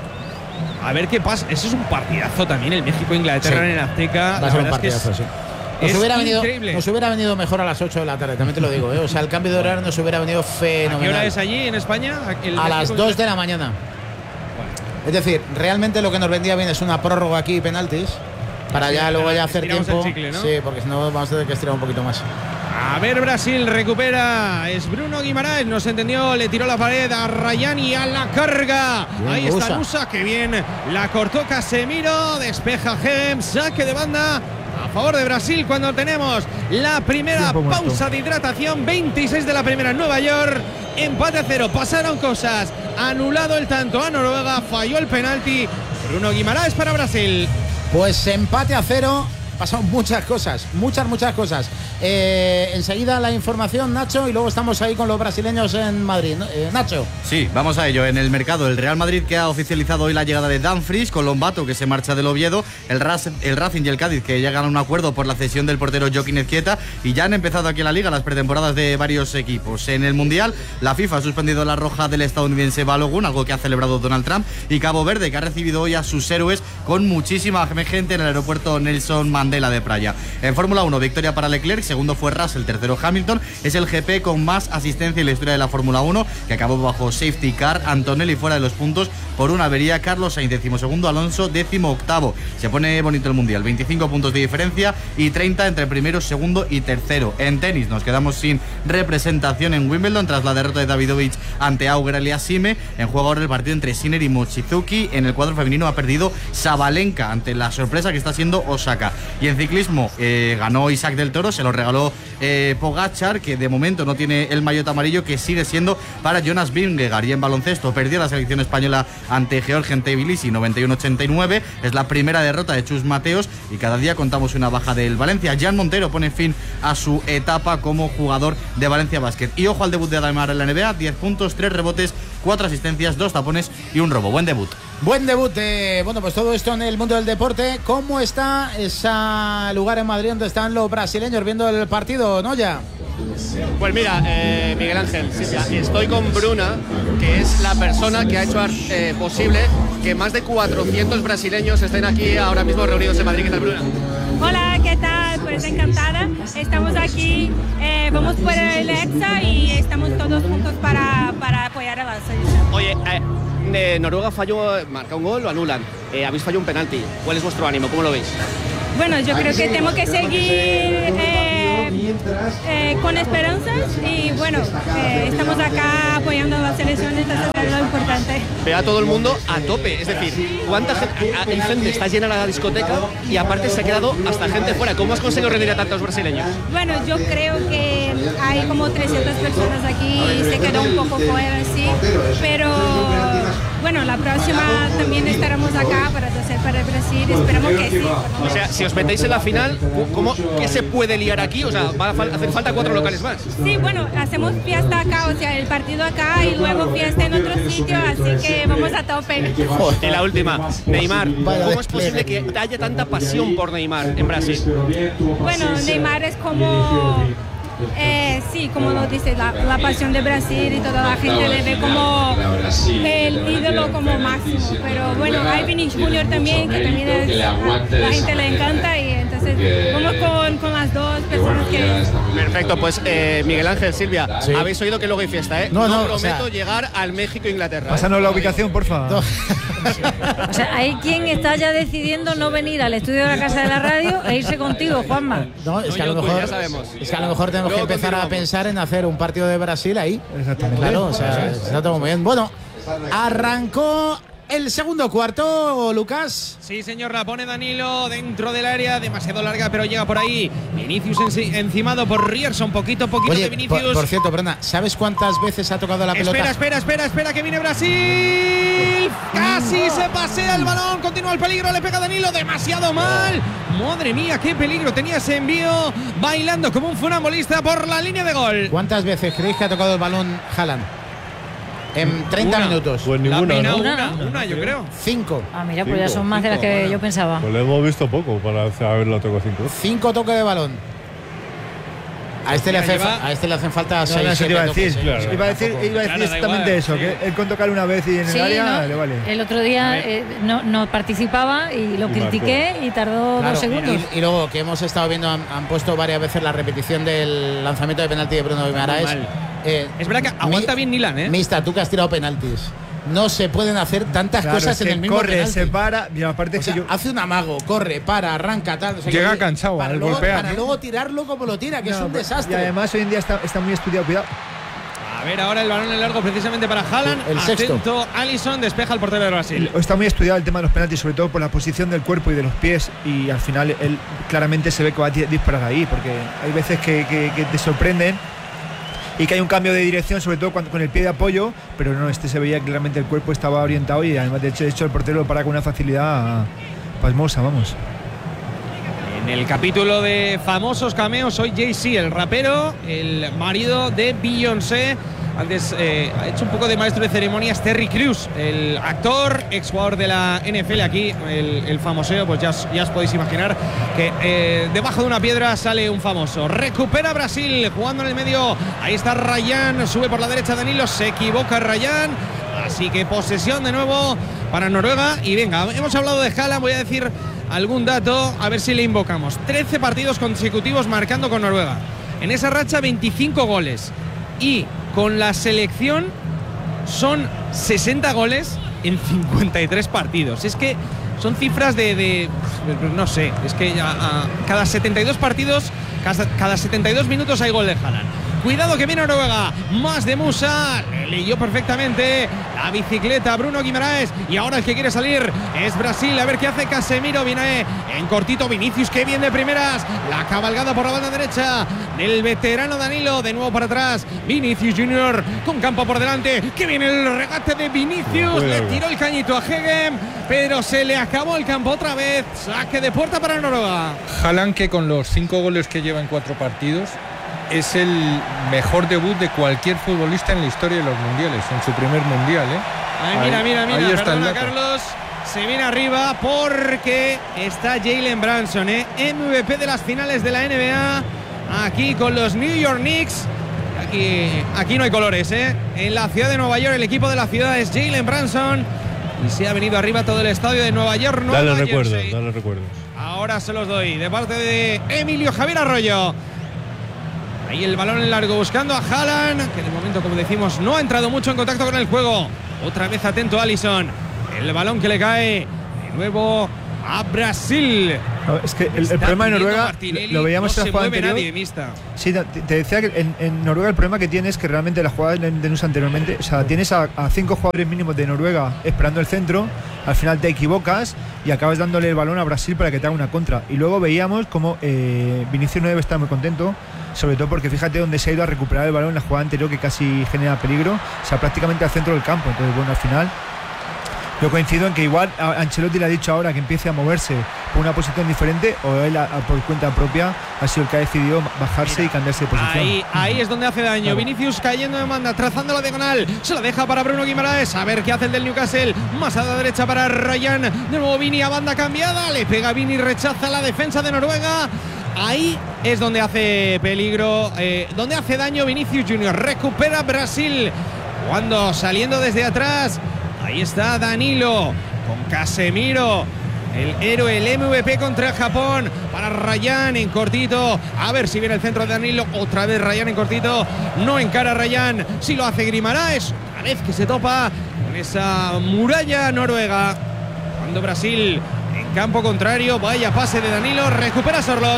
Speaker 3: A ver qué pasa. Ese es un partidazo también, el México-Inglaterra sí. en el Azteca.
Speaker 5: Va a ser un partidazo, es, sí. Nos hubiera, venido, nos hubiera venido mejor a las ocho de la tarde, también te lo digo, ¿eh? O sea, el cambio de horario nos hubiera venido fenomenal.
Speaker 3: ¿A qué hora es allí en España?
Speaker 5: El a las dos de la mañana. Bueno. Es decir, realmente lo que nos vendría bien es una prórroga aquí y penaltis para sí, ya luego ya hacer tiempo.
Speaker 3: Chicle, ¿no?
Speaker 5: Sí, porque si no vamos a tener que estirar un poquito más.
Speaker 3: A ver, Brasil recupera. Es Bruno Guimaraes, no se entendió, le tiró la pared a Rayani a la carga. Bien, ahí está Nusa. Nusa, que bien la cortó Casemiro, despeja Gem, saque de banda a favor de Brasil cuando tenemos la primera pausa de hidratación. veintiséis de la primera en Nueva York. Empate a cero, pasaron cosas. Anulado el tanto a Noruega, falló el penalti. Bruno Guimaraes para Brasil.
Speaker 5: Pues empate a cero. Pasaron muchas cosas, muchas, muchas cosas. Eh, enseguida la información, Nacho, y luego estamos ahí con los brasileños en Madrid. Eh, Nacho.
Speaker 10: Sí, vamos a ello. En el mercado, el Real Madrid que ha oficializado hoy la llegada de Dumfries, con Lombato que se marcha del Oviedo, el, Ras, el Racing y el Cádiz que llegan a un acuerdo por la cesión del portero Joaquín Ezquieta, y ya han empezado aquí en la Liga las pretemporadas de varios equipos. En el Mundial, la FIFA ha suspendido la roja del estadounidense Balogun, algo que ha celebrado Donald Trump, y Cabo Verde que ha recibido hoy a sus héroes con muchísima gente en el aeropuerto Nelson Mandela de Praia. En Fórmula uno, victoria para Leclerc, segundo fue Russell, tercero Hamilton. Es el G P con más asistencia en la historia de la Fórmula uno, que acabó bajo safety car. Antonelli fuera de los puntos por una avería. Carlos Sainz, decimosegundo. Alonso, décimo octavo. Se pone bonito el Mundial, veinticinco puntos de diferencia y treinta entre primero, segundo y tercero. En tenis nos quedamos sin representación en Wimbledon tras la derrota de Davidovich ante Auger Aliassime. En juego ahora el partido entre Sinner y Mochizuki. En el cuadro femenino ha perdido Sabalenka ante la sorpresa que está siendo Osaka. Y en ciclismo eh, ganó Isaac del Toro, se lo regaló eh, Pogačar, que de momento no tiene el maillot amarillo, que sigue siendo para Jonas Vingegaard. Y en baloncesto perdió la selección española ante Georgia en Tbilisi noventa y uno a ochenta y nueve. Es la primera derrota de Chus Mateos y cada día contamos una baja del Valencia. Jan Montero pone fin a su etapa como jugador de Valencia Basket. Y ojo al debut de Ademar en la N B A, diez puntos, tres rebotes, cuatro asistencias, dos tapones y un robo. Buen debut.
Speaker 5: Buen debut de, bueno, pues todo esto en el mundo del deporte. ¿Cómo está ese lugar en Madrid donde están los brasileños viendo el partido, Noya?
Speaker 4: Pues mira, eh, Miguel Ángel, Silvia, estoy con Bruna, que es la persona que ha hecho eh, posible que más de cuatrocientos brasileños estén aquí ahora mismo reunidos en Madrid. ¿Qué tal, Bruna?
Speaker 11: Hola, ¿qué tal? Pues encantada. Estamos aquí, eh, vamos por el Hexa y estamos todos juntos para, para apoyar a la selección.
Speaker 4: Oye, eh, eh, Noruega falló, marca un gol, lo anulan. Eh, habéis fallado un penalti. ¿Cuál es vuestro ánimo? ¿Cómo lo veis?
Speaker 11: Bueno, yo creo que tenemos que seguir eh, eh, con esperanzas y bueno, eh, estamos acá apoyando a las selecciones, eso es lo importante.
Speaker 4: Ve a todo el mundo a tope, es decir, ¿cuánta gente? Hay gente, está llena la discoteca y aparte se ha quedado hasta gente fuera. ¿Cómo has conseguido reunir a tantos brasileños?
Speaker 11: Bueno, yo creo que hay como trescientas personas aquí y se quedó un poco fuera, sí, pero bueno, la próxima también estaremos acá para hacer para Brasil, esperamos que sí.
Speaker 4: O sea, si os metéis en la final, ¿cómo, ¿qué se puede liar aquí? O sea, va a hacer falta cuatro locales más.
Speaker 11: Sí, bueno, hacemos fiesta acá, o sea, el partido acá y luego fiesta en otro sitio, así que vamos a tope.
Speaker 4: Y la última, Neymar, ¿cómo es posible que haya tanta pasión por Neymar en Brasil?
Speaker 11: Bueno, Neymar es como... Eh, sí, como lo dice, la, la pasión de Brasil y toda la gente le ve como el ídolo como máximo. Pero bueno, hay Vinicius Junior también, que también es, la, la gente le encanta y entonces vamos con, con las dos personas que...
Speaker 4: Perfecto, pues eh, Miguel Ángel, Silvia, sí. Habéis oído que luego hay fiesta, ¿eh?
Speaker 5: No, no,
Speaker 4: prometo
Speaker 5: o sea,
Speaker 4: llegar al México-Inglaterra.
Speaker 1: Pásanos ¿eh? la ubicación, por favor.
Speaker 6: O sea, hay quien está ya decidiendo no venir al estudio de la Casa de la Radio e irse contigo, Juanma.
Speaker 5: No, es
Speaker 4: no,
Speaker 5: que a lo mejor,
Speaker 4: ya sabemos.
Speaker 5: Es que a lo mejor tenemos Luego que empezar a pensar en hacer un partido de Brasil ahí.
Speaker 1: Exactamente.
Speaker 5: Claro, o sea, está todo muy bien. Bueno, arrancó el segundo cuarto, Lucas.
Speaker 3: Sí, señor, la pone Danilo dentro del área, demasiado larga, pero llega por ahí. Vinicius encimado por Rierson, poquito, poquito
Speaker 5: Oye,
Speaker 3: de Vinicius.
Speaker 5: Por, por cierto, Brenda, ¿sabes cuántas veces ha tocado la
Speaker 3: espera,
Speaker 5: pelota?
Speaker 3: Espera, espera, espera, que viene Brasil. Casi se pasea el balón, continúa el peligro, le pega Danilo, demasiado mal. Madre mía, qué peligro tenía ese envío, bailando como un funambulista por la línea de gol.
Speaker 5: ¿Cuántas veces creéis que ha tocado el balón Haaland? En treinta
Speaker 3: una.
Speaker 5: minutos.
Speaker 8: Pues ninguna, ¿no?
Speaker 3: Una, una, yo creo.
Speaker 5: Cinco.
Speaker 6: Ah, mira, pues
Speaker 8: cinco,
Speaker 6: ya son más
Speaker 8: cinco,
Speaker 6: de las que
Speaker 8: bueno.
Speaker 6: yo pensaba.
Speaker 8: Pues lo hemos visto poco para haberlo tocado cinco.
Speaker 5: Cinco toques de balón. A este, le hace,
Speaker 3: lleva...
Speaker 5: a este le hacen falta
Speaker 1: no,
Speaker 5: seis.
Speaker 1: No, eso te iba a decir.
Speaker 5: Toques,
Speaker 1: Claro, iba a decir, iba a decir
Speaker 3: claro,
Speaker 1: exactamente
Speaker 3: igual,
Speaker 1: eso,
Speaker 3: sí.
Speaker 1: que él con tocar una vez y en
Speaker 6: Sí,
Speaker 1: el área
Speaker 6: no,
Speaker 1: le vale.
Speaker 6: el otro día eh, no, no participaba y lo
Speaker 8: Y
Speaker 6: critiqué y tardó
Speaker 5: Claro,
Speaker 6: dos segundos.
Speaker 5: y, y luego que hemos estado viendo, han, han puesto varias veces la repetición del lanzamiento de penalti de Bruno Guimaraes.
Speaker 3: Eh, es verdad que aguanta
Speaker 5: mi,
Speaker 3: bien Nilan, ¿eh?
Speaker 5: Mista, tú que has tirado penaltis. No se pueden hacer tantas
Speaker 1: Claro,
Speaker 5: cosas en el mismo
Speaker 1: corre,
Speaker 5: penalti.
Speaker 1: se para, y aparte
Speaker 5: O sea,
Speaker 1: que yo...
Speaker 5: hace un amago, corre, para, arranca, tal. O sea,
Speaker 2: Llega
Speaker 5: que-
Speaker 2: cansado
Speaker 5: para
Speaker 2: al
Speaker 5: luego,
Speaker 2: golpear,
Speaker 5: Para
Speaker 2: ¿no?
Speaker 5: luego tirarlo como lo tira, que
Speaker 1: No,
Speaker 5: es un
Speaker 1: pues,
Speaker 5: desastre.
Speaker 1: Y además hoy en día está, está muy estudiado, cuidado.
Speaker 3: A ver, ahora el balón en largo precisamente para Haaland.
Speaker 5: El sexto.
Speaker 3: Atento, Alisson despeja el portero de Brasil.
Speaker 1: Está muy estudiado el tema de los penaltis, sobre todo por la posición del cuerpo y de los pies, y al final él claramente se ve que va a disparar ahí, porque hay veces que, que, que te sorprenden y que hay un cambio de dirección, sobre todo cuando, con el pie de apoyo, pero no, este se veía que claramente el cuerpo estaba orientado y además de hecho, de hecho el portero lo para con una facilidad pasmosa, vamos.
Speaker 3: En el capítulo de famosos cameos, hoy Jay-Z, el rapero, el marido de Beyoncé. Antes eh, ha hecho un poco de maestro de ceremonias Terry Crews, el actor, exjugador de la N F L aquí, el, el famoseo, pues ya, ya os podéis imaginar que eh, debajo de una piedra sale un famoso. Recupera Brasil, jugando en el medio, ahí está Ryan, sube por la derecha Danilo, se equivoca Ryan, así que posesión de nuevo para Noruega. Y venga, hemos hablado de Haaland, voy a decir algún dato, a ver si le invocamos. trece partidos consecutivos marcando con Noruega. En esa racha veinticinco goles. Y con la selección son sesenta goles en cincuenta y tres partidos. Es que son cifras de, de no sé, es que a, a, cada setenta y dos partidos, cada, cada setenta y dos minutos hay gol de Haaland. Cuidado que viene Noruega, más de Musa, le leyó perfectamente la bicicleta Bruno Guimaraes y ahora el que quiere salir es Brasil, a ver qué hace Casemiro, viene en cortito Vinicius, que bien de primeras, la cabalgada por la banda derecha del veterano Danilo, de nuevo para atrás, Vinicius Junior con campo por delante, que viene el regate de Vinicius, le tiró el cañito a Hegem, pero se le acabó el campo otra vez, saque de puerta para Noruega.
Speaker 2: Haaland, que con los cinco goles que lleva en cuatro partidos es el mejor debut de cualquier futbolista en la historia de los mundiales, en su primer mundial, ¿eh?
Speaker 3: Ay, mira,
Speaker 2: ahí,
Speaker 3: mira, mira,
Speaker 2: ahí está
Speaker 3: perdona
Speaker 2: el dato.
Speaker 3: Carlos, se viene arriba porque está Jalen Branson, ¿eh? M V P de las finales de la N B A, aquí con los New York Knicks. Aquí, aquí no hay colores, ¿eh? En la ciudad de Nueva York, el equipo de la ciudad es Jalen Brunson. Y se ha venido arriba todo el estadio de Nueva York. Nueva
Speaker 8: Dale recuerdos,
Speaker 3: Jersey.
Speaker 8: dale recuerdos.
Speaker 3: Ahora se los doy de parte de Emilio Javier Arroyo. Ahí el balón en largo buscando a Haaland, que de momento, como decimos, no ha entrado mucho en contacto con el juego. Otra vez atento Alisson. El balón que le cae de nuevo a Brasil.
Speaker 1: No, es que el, el problema de Noruega lo veíamos
Speaker 3: no
Speaker 1: en la jugada
Speaker 3: se mueve
Speaker 1: anterior.
Speaker 3: nadie, mista.
Speaker 1: Sí, te, te decía que en, en Noruega el problema que tiene es que realmente la jugada de, de Nusa anteriormente, o sea, tienes a, a cinco jugadores mínimos de Noruega esperando el centro, al final te equivocas y acabas dándole el balón a Brasil para que te haga una contra. Y luego veíamos como eh, Vinicius no debe estar muy contento, sobre todo porque fíjate dónde se ha ido a recuperar el balón en la jugada anterior, que casi genera peligro, o sea, prácticamente al centro del campo. Entonces, bueno, al final yo coincido en que igual a Ancelotti le ha dicho ahora que empiece a moverse por una posición diferente, o él a, a, por cuenta propia ha sido el que ha decidido bajarse Mira, y cambiarse de posición.
Speaker 3: Ahí, ahí es donde hace daño. Claro. Vinicius cayendo de banda, trazando la diagonal, se la deja para Bruno Guimaraes, a ver qué hace el del Newcastle, más a la derecha para Ryan, de nuevo Vini a banda cambiada, le pega Vini, rechaza la defensa de Noruega. Ahí es donde hace peligro, eh, donde hace daño Vinicius Junior. Recupera Brasil cuando saliendo desde atrás. Ahí está Danilo con Casemiro, el héroe, el M V P contra Japón, para Ryan en cortito. A ver si viene el centro de Danilo. Otra vez Ryan en cortito. No encara Ryan. Si lo hace Guimaraes. Otra vez que se topa con esa muralla noruega. Cuando Brasil en campo contrario. Vaya pase de Danilo. Recupera Sorloth.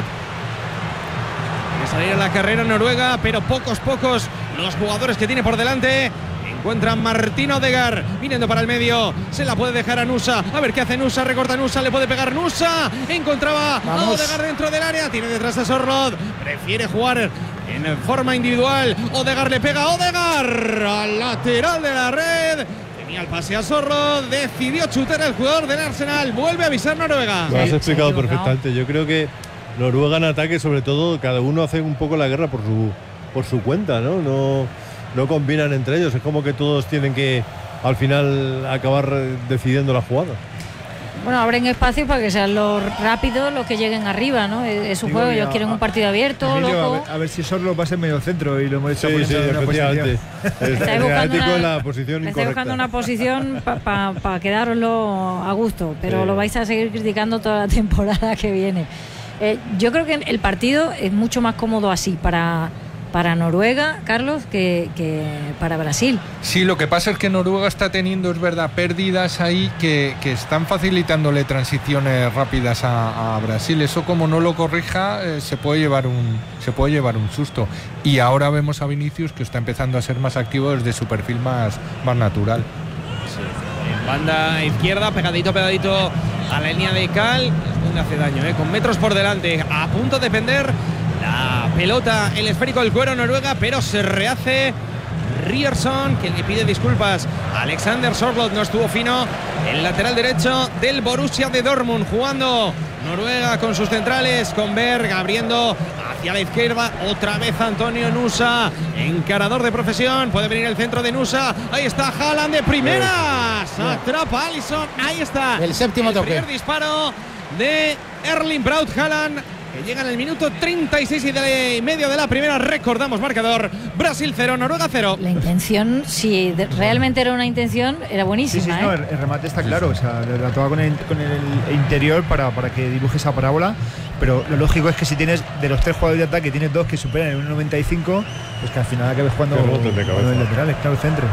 Speaker 3: Quiere salir a la carrera Noruega, pero pocos, pocos los jugadores que tiene por delante. Encuentra Martín Odegaard viniendo para el medio, se la puede dejar a Nusa, a ver qué hace Nusa, recorta Nusa, le puede pegar Nusa, encontraba Vamos. a Odegaard dentro del área, tiene detrás a Sorloth, prefiere jugar en forma individual, Odegaard le pega a Odegaard al lateral de la red, tenía el pase a Sorloth, decidió chutar el jugador del Arsenal, vuelve a avisar Noruega.
Speaker 8: Lo has explicado perfectamente, yo creo que Noruega en ataque, sobre todo, cada uno hace un poco la guerra por su, por su cuenta, ¿no? No No combinan entre ellos, es como que todos tienen que al final acabar decidiendo la jugada.
Speaker 6: Bueno, abren espacios para que sean los rápidos los que lleguen arriba, ¿no? Es un Digo, juego, mira, ellos quieren un partido abierto,
Speaker 1: Emilio,
Speaker 6: loco.
Speaker 1: A ver, a ver si Sorloth va a ser medio centro y lo hemos hecho
Speaker 8: sí,
Speaker 1: por
Speaker 8: sí,
Speaker 1: una
Speaker 8: efectivamente.
Speaker 6: Estáis buscando una,
Speaker 8: la posición
Speaker 6: estáis
Speaker 8: incorrecta.
Speaker 6: buscando una posición para pa, pa quedároslo a gusto, pero
Speaker 8: sí.
Speaker 6: lo vais a seguir criticando toda la temporada que viene. Eh, yo creo que el partido es mucho más cómodo así para... para Noruega, Carlos, que, que para Brasil.
Speaker 2: Sí, lo que pasa es que Noruega está teniendo, es verdad, pérdidas ahí que, que están facilitándole transiciones rápidas a, a Brasil. Eso, como no lo corrija, eh, se puede llevar un se puede llevar un susto. Y ahora vemos a Vinicius, que está empezando a ser más activo desde su perfil más, más natural.
Speaker 3: Sí. En banda izquierda, pegadito, pegadito a la línea de Cal, es donde hace daño, ¿eh? Con metros por delante, a punto de pender la pelota, el esférico del cuero Noruega, pero se rehace Ryerson, que le pide disculpas a Alexander Sorloth. No estuvo fino el lateral derecho del Borussia de Dortmund, jugando Noruega con sus centrales, con Berg abriendo hacia la izquierda, otra vez Antonio Nusa, encarador de profesión, puede venir el centro de Nusa, ahí está Haaland de primeras, atrapa Alisson, ahí está
Speaker 5: el séptimo toque,
Speaker 3: el primer disparo de Erling Braut Haaland, que llega en el minuto treinta y seis y de medio de la primera. Recordamos marcador: Brasil cero, Noruega cero.
Speaker 6: La intención, si de, realmente era una intención, era buenísima.
Speaker 1: Sí, sí,
Speaker 6: ¿eh?
Speaker 1: no, el, el remate está claro, o sea, la toca con el, con el interior para, para que dibuje esa parábola, pero lo lógico es que si tienes de los tres jugadores de ataque, tienes dos que superan el uno noventa y cinco, pues que al final acabes jugando con los laterales, claro, el centro.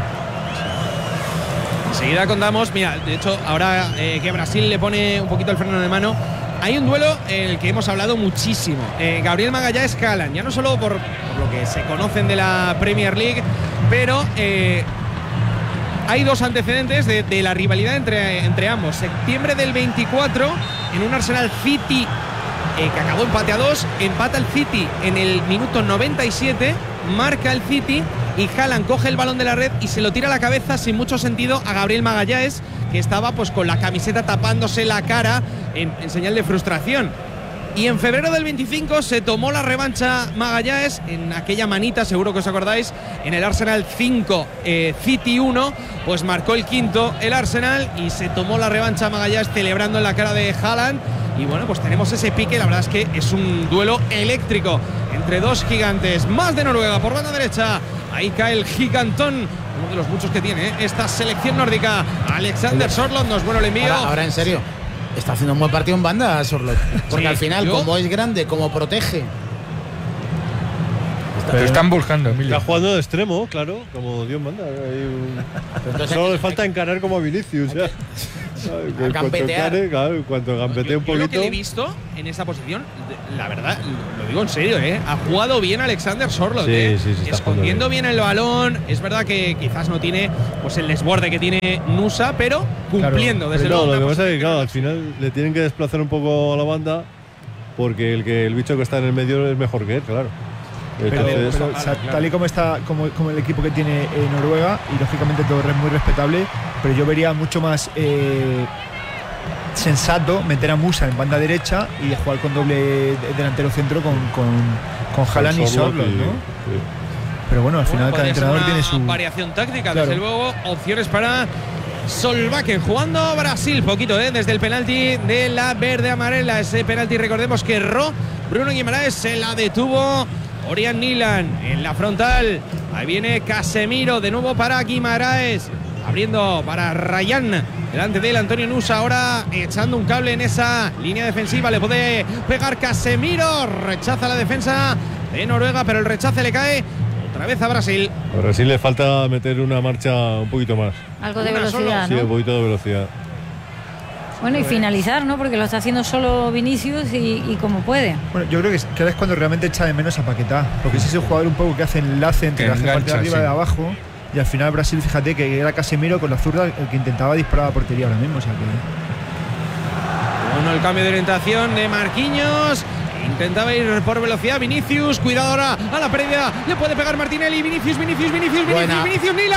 Speaker 3: Enseguida contamos, mira, de hecho, ahora eh, que Brasil le pone un poquito el freno de mano, hay un duelo en el que hemos hablado muchísimo. Eh, Gabriel Magallanes Haaland, ya no solo por, por lo que se conocen de la Premier League, pero eh, hay dos antecedentes de, de la rivalidad entre, entre ambos. Septiembre del veinticuatro, en un Arsenal City eh, que acabó empate a dos, empata el City en el minuto noventa y siete, marca el City y Haaland coge el balón de la red y se lo tira a la cabeza sin mucho sentido a Gabriel Magallanes, que estaba pues con la camiseta tapándose la cara en, en señal de frustración. Y en febrero del veinticinco se tomó la revancha Magallanes en aquella manita, seguro que os acordáis, en el Arsenal cinco, eh, City uno, pues marcó el quinto el Arsenal y se tomó la revancha Magallanes celebrando en la cara de Haaland. Y bueno, pues tenemos ese pique. La verdad es que es un duelo eléctrico entre dos gigantes. Más de Noruega por banda derecha. Ahí cae el gigantón, uno de los muchos que tiene ¿eh? esta selección nórdica. Alexander Sorloth, nos bueno el envío.
Speaker 5: Ahora, ahora en serio, está haciendo un buen partido en banda Sorloth. Porque
Speaker 3: Sí,
Speaker 5: al final,
Speaker 3: yo-
Speaker 5: como es grande, como protege.
Speaker 2: Te están buscando, Emilio.
Speaker 8: Está jugando de extremo, claro, como Dios manda. Hay un-
Speaker 5: entonces
Speaker 8: Solo
Speaker 5: hay
Speaker 8: le
Speaker 5: que-
Speaker 8: falta encarar como a Vinicius. Ya. ¿Sabes? Que en cuanto
Speaker 5: gambetear.
Speaker 8: encare, claro, en cuanto gambetee un
Speaker 3: Yo lo que
Speaker 8: poquito.
Speaker 3: le he visto en esa posición, de- la verdad, lo digo en serio, ¿eh? ha jugado bien Alexander Sorloth,
Speaker 8: Sí,
Speaker 3: ¿eh?
Speaker 8: sí, sí, está
Speaker 3: escondiendo
Speaker 8: jugando
Speaker 3: bien el balón. Es verdad que quizás no tiene pues el desborde que tiene Nusa, pero cumpliendo, desde
Speaker 8: Pero
Speaker 3: luego.
Speaker 8: lo que
Speaker 3: una
Speaker 8: pasa es que,
Speaker 3: posición
Speaker 8: claro, al final le tienen que desplazar un poco a la banda porque el que el bicho que está en el medio es mejor que él, claro.
Speaker 1: Pero,
Speaker 8: Entonces,
Speaker 1: pero, o sea, tal y como está como, como el equipo que tiene eh, Noruega, y lógicamente todo es muy respetable, pero yo vería mucho más eh, sensato meter a Musa en banda derecha y jugar con doble de- delantero centro con, con, con Haaland y
Speaker 8: Sorloth
Speaker 1: Sorloth,
Speaker 8: y-
Speaker 1: ¿no?
Speaker 8: sí.
Speaker 1: Pero bueno, al final cada
Speaker 3: Podría ser
Speaker 1: entrenador
Speaker 3: una
Speaker 1: tiene su
Speaker 3: variación táctica,
Speaker 1: Claro.
Speaker 3: desde luego. Opciones para Solbakken jugando Brasil, poquito, ¿eh? Desde el penalti de la verde amarela. Ese penalti, recordemos que erró Bruno Guimaraes, se la detuvo Orián Nilan en la frontal. Ahí viene Casemiro de nuevo para Guimaraes, abriendo para Rayán. Delante de él Antonio Nusa, ahora echando un cable en esa línea defensiva. Le puede pegar Casemiro, rechaza la defensa de Noruega, pero el rechace le cae otra vez a Brasil.
Speaker 8: A Brasil le falta meter una marcha un poquito más.
Speaker 6: Algo de
Speaker 3: Una
Speaker 6: velocidad,
Speaker 8: Sí,
Speaker 6: ¿no?
Speaker 8: un poquito de velocidad.
Speaker 6: Bueno, y finalizar, ¿no? Porque lo está haciendo solo Vinicius y, y como puede.
Speaker 1: Bueno, yo creo que es, que ahora es cuando realmente echa de menos a Paquetá, porque es ese jugador un poco que hace enlace entre
Speaker 2: Que
Speaker 1: la parte de
Speaker 2: engancha,
Speaker 1: arriba y
Speaker 2: sí.
Speaker 1: de abajo, y al final Brasil, fíjate que era Casemiro con la zurda el que intentaba disparar a la portería ahora mismo, o sea que
Speaker 3: Bueno, el cambio de orientación de Marquinhos. Intentaba ir por velocidad Vinicius. Cuidado ahora a la pérdida. Le puede pegar Martinelli. Vinicius, Vinicius, Vinicius,
Speaker 5: Buena.
Speaker 3: Vinicius, Vinicius,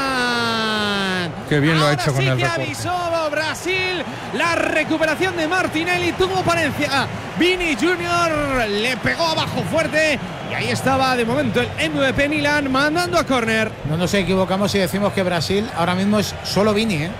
Speaker 3: Milan.
Speaker 2: Qué bien lo ha
Speaker 3: Ahora
Speaker 2: hecho con
Speaker 3: sí
Speaker 2: el
Speaker 3: que
Speaker 2: recorte.
Speaker 3: avisó Brasil. La recuperación de Martinelli tuvo parencia. Vini Junior le pegó abajo fuerte. Y ahí estaba de momento el M V P Milan mandando a córner.
Speaker 5: No nos equivocamos si decimos que Brasil ahora mismo es solo Vini, ¿eh?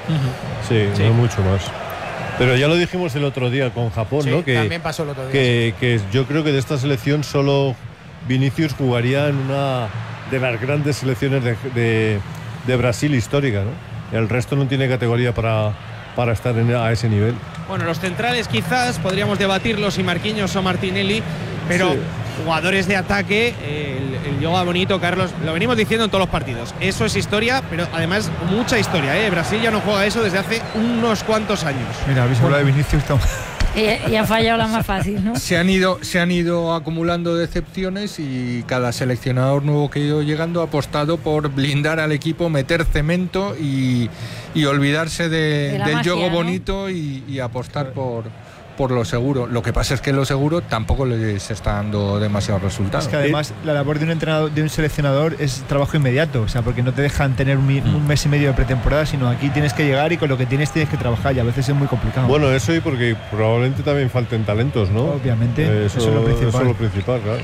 Speaker 8: Sí,
Speaker 3: Sí.
Speaker 8: no mucho más. Pero ya lo dijimos el otro día con Japón,
Speaker 5: Sí,
Speaker 8: ¿no? Que,
Speaker 5: también pasó el otro día.
Speaker 8: que, que yo creo que de esta selección solo Vinicius jugaría en una de las grandes selecciones de, de, de Brasil histórica, ¿no? El resto no tiene categoría para, para estar en, a ese nivel.
Speaker 3: Bueno, los centrales quizás podríamos debatirlo si Marquinhos o Martinelli, pero
Speaker 8: Sí.
Speaker 3: jugadores de ataque, eh, el, el yoga bonito, Carlos, lo venimos diciendo en todos los partidos. Eso es historia, pero además mucha historia, ¿eh? Brasil ya no juega eso desde hace unos cuantos años.
Speaker 1: mira, habéis hablado de Vinicius, está-
Speaker 6: Y, y ha fallado la más fácil, ¿no?
Speaker 2: Se han ido, se han ido acumulando decepciones y cada seleccionador nuevo que ha ido llegando ha apostado por blindar al equipo, meter cemento y, y olvidarse de-
Speaker 6: De la
Speaker 2: del
Speaker 6: magia,
Speaker 2: juego
Speaker 6: ¿no?
Speaker 2: bonito y, y apostar por, por lo seguro. Lo que pasa es que lo seguro tampoco les está dando demasiados resultados.
Speaker 1: Es que además la labor de un entrenador, de un seleccionador es trabajo inmediato, o sea, porque no te dejan tener un, mi- un mes y medio de pretemporada, sino aquí tienes que llegar y con lo que tienes tienes que trabajar y a veces es muy complicado.
Speaker 8: Bueno, eso y porque probablemente también falten talentos, ¿no?
Speaker 1: Obviamente,
Speaker 8: eso,
Speaker 1: eso es lo principal.
Speaker 8: eso es lo principal, claro.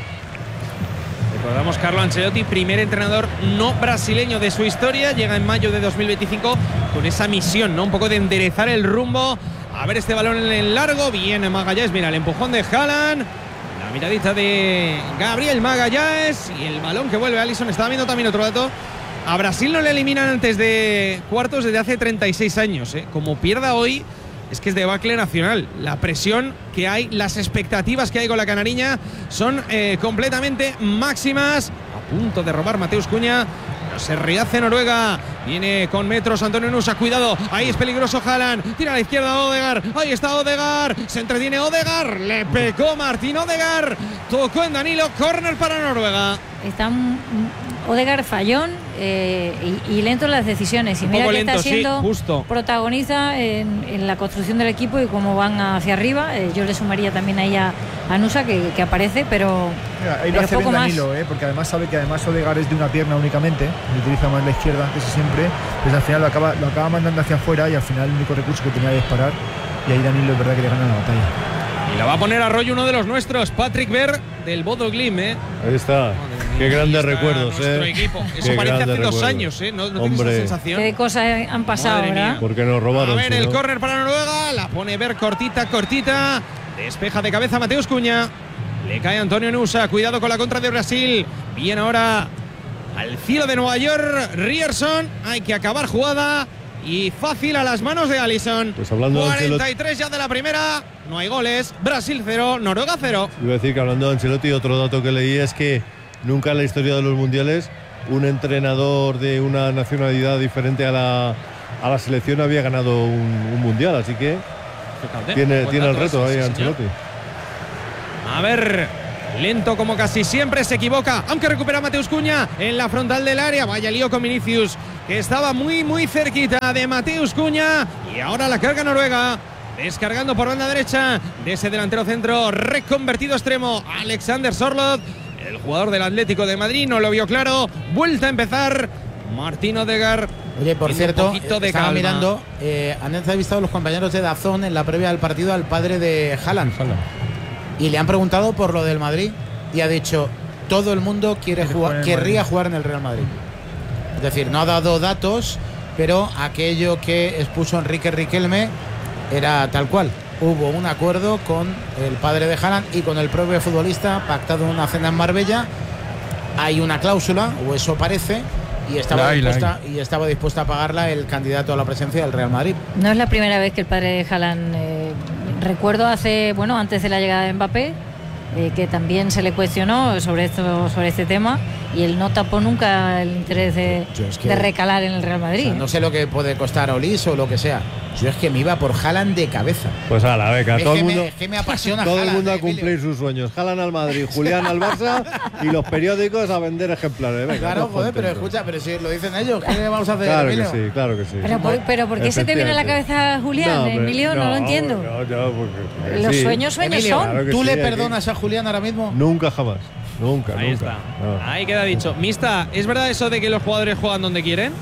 Speaker 3: Recordamos Carlo Ancelotti, primer entrenador no brasileño de su historia, llega en mayo de dos mil veinticinco con esa misión, ¿no? Un poco de enderezar el rumbo. A ver este balón en el largo, viene Magallanes, mira el empujón de Haaland, la miradita de Gabriel Magallanes y el balón que vuelve a Alisson. Estaba viendo también otro dato. A Brasil no le eliminan antes de cuartos desde hace treinta y seis años, ¿eh? Como pierda hoy, es que es debacle nacional. La presión que hay, las expectativas que hay con la canariña son eh, completamente máximas. A punto de robar Mateus Cunha. Pero se rehace Noruega. Viene con metros Antonio Nusa. Cuidado. Ahí es peligroso Haaland. Tira a la izquierda Odegaard. Ahí está Odegaard. Se entretiene Odegaard. Le pegó Martín Odegaard. Tocó en Danilo. Córner para Noruega.
Speaker 6: Está un- un- Odegaard fallón eh, y, y lento en las decisiones. Y
Speaker 3: Un
Speaker 6: mira
Speaker 3: poco
Speaker 6: que está
Speaker 3: lento, sí,
Speaker 6: siendo
Speaker 3: justo.
Speaker 6: protagonista en, en la construcción del equipo y cómo van hacia arriba. Eh, yo le sumaría también ahí a, a Nusa que, que aparece, pero,
Speaker 1: Mira, ahí lo
Speaker 6: pero
Speaker 1: hace
Speaker 6: poco
Speaker 1: bien
Speaker 6: más.
Speaker 1: Danilo, ¿eh? Porque además sabe que además Odegaard es de una pierna únicamente, y utiliza más la izquierda casi siempre, pues al final lo acaba, lo acaba mandando hacia afuera y al final el único recurso que tenía que disparar, y ahí Danilo es verdad que le gana la batalla.
Speaker 3: Y la va a poner a rollo uno de los nuestros, Patrick Berg del Bodo Glimt, ¿eh?
Speaker 8: Ahí está.
Speaker 3: Madre
Speaker 8: Qué grandes recuerdos,
Speaker 3: nuestro
Speaker 8: ¿eh?
Speaker 3: equipo. Eso
Speaker 8: Qué
Speaker 3: parece hace
Speaker 8: grandes
Speaker 3: dos
Speaker 8: recuerdos.
Speaker 3: años, ¿eh? ¿No, no tienes
Speaker 8: Hombre.
Speaker 3: esa sensación?
Speaker 6: Qué cosas han pasado,
Speaker 3: Madre
Speaker 6: ¿verdad?
Speaker 3: mía.
Speaker 8: Porque nos robaron.
Speaker 3: A ver,
Speaker 8: si
Speaker 3: el
Speaker 8: no.
Speaker 3: córner para Noruega. La pone ver cortita, cortita. Despeja de cabeza Mateus Cunha. Le cae Antonio Nusa. Cuidado con la contra de Brasil. Bien ahora al cielo de Nueva York. Rierson. Hay que acabar jugada. Y fácil a las manos de Alisson.
Speaker 8: Pues hablando de
Speaker 3: cuarenta y tres ya de la primera. No hay goles. Brasil cero, Noruega cero.
Speaker 8: Iba a decir que hablando de Ancelotti, otro dato que leí es que nunca en la historia de los mundiales un entrenador de una nacionalidad diferente a la, a la selección había ganado un, un mundial. Así que tiene, tiene el reto ahí Ancelotti.
Speaker 3: A ver, lento como casi siempre, se equivoca, aunque recupera Mateus Cunha en la frontal del área. Vaya lío con Vinicius, que estaba muy muy cerquita de Mateus Cunha. Y ahora la carga Noruega, descargando por banda derecha de ese delantero centro reconvertido extremo, Alexander Sørloth. El jugador del Atlético de Madrid no lo vio claro. Vuelta a empezar Martín Odegaard.
Speaker 5: Oye, por cierto,
Speaker 3: de
Speaker 5: estaba
Speaker 3: calma.
Speaker 5: mirando, eh, han entrevistado los compañeros de Dazón en la previa del partido al padre de Haaland. Y le han preguntado por lo del Madrid y ha dicho, todo el mundo quiere jugar, querría jugar en el Real Madrid. Es decir, no ha dado datos, pero aquello que expuso Enrique Riquelme era tal cual. Hubo un acuerdo con el padre de Haaland y con el propio futbolista, pactado en una cena en Marbella. Hay una cláusula, o eso parece, y estaba,
Speaker 2: La hay, la
Speaker 5: dispuesta, y estaba dispuesta a pagarla el candidato a la presidencia del Real Madrid.
Speaker 6: No es la primera vez que el padre de Haaland, eh, recuerdo hace, bueno, antes de la llegada de Mbappé, eh, que también se le cuestionó sobre esto, sobre este tema, y él no tapó nunca el interés de,
Speaker 5: es que-
Speaker 6: de recalar en el Real Madrid.
Speaker 5: O sea, no sé lo que puede costar Olis o lo que sea. Yo es que me iba por Haaland de cabeza.
Speaker 8: Pues a la beca,
Speaker 5: Es
Speaker 8: todo
Speaker 5: que
Speaker 8: el
Speaker 5: me-
Speaker 8: mundo.
Speaker 5: es que me apasiona
Speaker 8: Todo el
Speaker 5: Haaland,
Speaker 8: mundo a
Speaker 5: Emilio.
Speaker 8: cumplir sus sueños. Haaland al Madrid, Julián al Barça y los periódicos a vender ejemplares. Venga,
Speaker 5: Claro,
Speaker 8: todos
Speaker 5: joder, pero
Speaker 8: contentos.
Speaker 5: escucha, pero si lo dicen ellos, ¿qué le vamos a hacer,
Speaker 8: Claro que
Speaker 5: Emilio?
Speaker 8: sí, claro que sí.
Speaker 6: Pero, por, pero ¿por qué se te viene a la cabeza Julián,
Speaker 8: No, pero-
Speaker 6: Emilio? No, lo entiendo.
Speaker 8: no, no, porque-
Speaker 6: Los
Speaker 8: sí.
Speaker 6: sueños, sueños
Speaker 5: Emilio,
Speaker 6: son.
Speaker 8: Claro que
Speaker 5: ¿tú
Speaker 8: sí,
Speaker 5: le
Speaker 8: hay que-
Speaker 5: perdonas a Julián ahora mismo?
Speaker 8: Nunca jamás. Nunca,
Speaker 3: Ahí
Speaker 8: nunca.
Speaker 3: está.
Speaker 8: No.
Speaker 3: Ahí queda dicho. Mista, ¿es verdad eso de que los jugadores juegan donde quieren?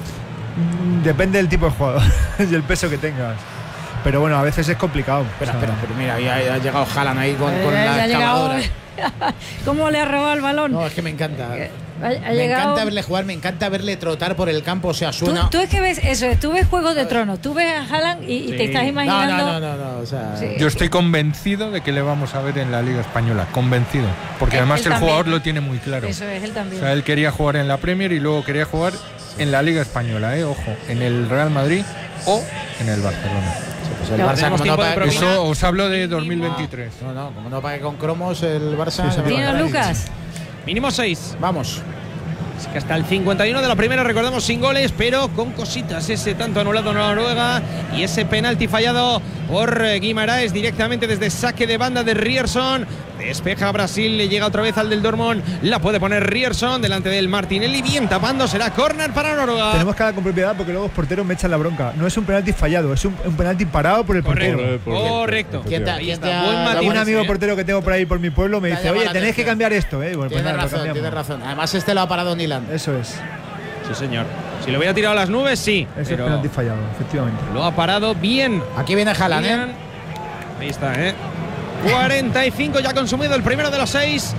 Speaker 1: Mm, Depende del tipo de jugador y el peso que tengas. Pero bueno, a veces es complicado.
Speaker 5: Espera,
Speaker 1: O sea,
Speaker 5: espera, pero mira, ya, ya ha llegado Haaland ahí con, con
Speaker 6: Eh, ya
Speaker 5: la
Speaker 6: ha llegado-
Speaker 5: excavadora.
Speaker 6: ¿Cómo le ha robado el balón?
Speaker 5: No, es que me encanta.
Speaker 6: Ha, ha
Speaker 5: Me
Speaker 6: llegado-
Speaker 5: encanta verle jugar, me encanta verle trotar por el campo, o sea,
Speaker 6: Tú,
Speaker 5: suena.
Speaker 6: tú es que ves eso, tú ves Juegos de Tronos, tú ves a Haaland y, y te estás
Speaker 5: No,
Speaker 6: imaginando.
Speaker 5: no, no, no, no, o sea,
Speaker 6: Sí.
Speaker 2: Yo estoy convencido de que le vamos a ver en la Liga Española. Convencido. Porque
Speaker 6: Él-
Speaker 2: además
Speaker 6: él
Speaker 2: el
Speaker 6: también.
Speaker 2: jugador lo tiene muy claro.
Speaker 6: Eso es, él
Speaker 2: O
Speaker 6: también.
Speaker 2: sea, él quería jugar en la Premier y luego quería jugar en la Liga Española, ¿eh? Ojo, en el Real Madrid o en el Barcelona.
Speaker 5: pues el
Speaker 6: Pero
Speaker 5: Barça,
Speaker 3: tenemos
Speaker 5: como no
Speaker 3: tiempo de
Speaker 5: pague,
Speaker 3: propina.
Speaker 2: Eso os hablo de dos mil veintitrés.
Speaker 5: no, no, como no pague con cromos el Barça.
Speaker 1: Sí, sí,
Speaker 6: Dino Lucas.
Speaker 3: Mínimo seis.
Speaker 5: Vamos.
Speaker 3: Es que hasta el cincuenta y uno de la primera, recordemos, sin goles, pero con cositas. Ese tanto anulado en Noruega y ese penalti fallado por eh, Guimaraes directamente desde saque de banda de Rierson. Despeja Brasil, le llega otra vez al del Dortmund. La puede poner Rierson delante del Martinelli. Bien tapando, será córner para Noruega.
Speaker 1: tenemos que hablar con propiedad porque luego los porteros me echan la bronca. No es un penalti fallado, es un, un penalti parado por el
Speaker 3: Correcto.
Speaker 1: portero.
Speaker 8: Por- por-
Speaker 3: Correcto.
Speaker 5: ¿Quién te,
Speaker 3: Ahí
Speaker 5: quién
Speaker 3: está,
Speaker 5: te ha-
Speaker 3: buen matiz.
Speaker 1: Un amigo
Speaker 3: ¿eh?
Speaker 1: portero que tengo por ahí por mi pueblo me
Speaker 5: Te ha
Speaker 1: dice,
Speaker 5: llamado
Speaker 1: oye,
Speaker 5: la
Speaker 1: tenéis que
Speaker 5: atención.
Speaker 1: cambiar esto, ¿eh? Bueno, pues
Speaker 5: Tienes
Speaker 1: nada, lo
Speaker 5: razón,
Speaker 1: cambiamos.
Speaker 5: tienes razón. Además, este lo ha parado Niland.
Speaker 1: Eso es,
Speaker 3: Sí, señor. Si lo hubiera tirado a las nubes, sí.
Speaker 1: eso es
Speaker 3: pero
Speaker 1: penalti fallado, efectivamente.
Speaker 3: lo ha parado bien.
Speaker 5: Aquí viene Haaland, ¿eh?
Speaker 3: Bien. Ahí está, ¿eh? cuarenta y cinco ya consumido el primero de los seis.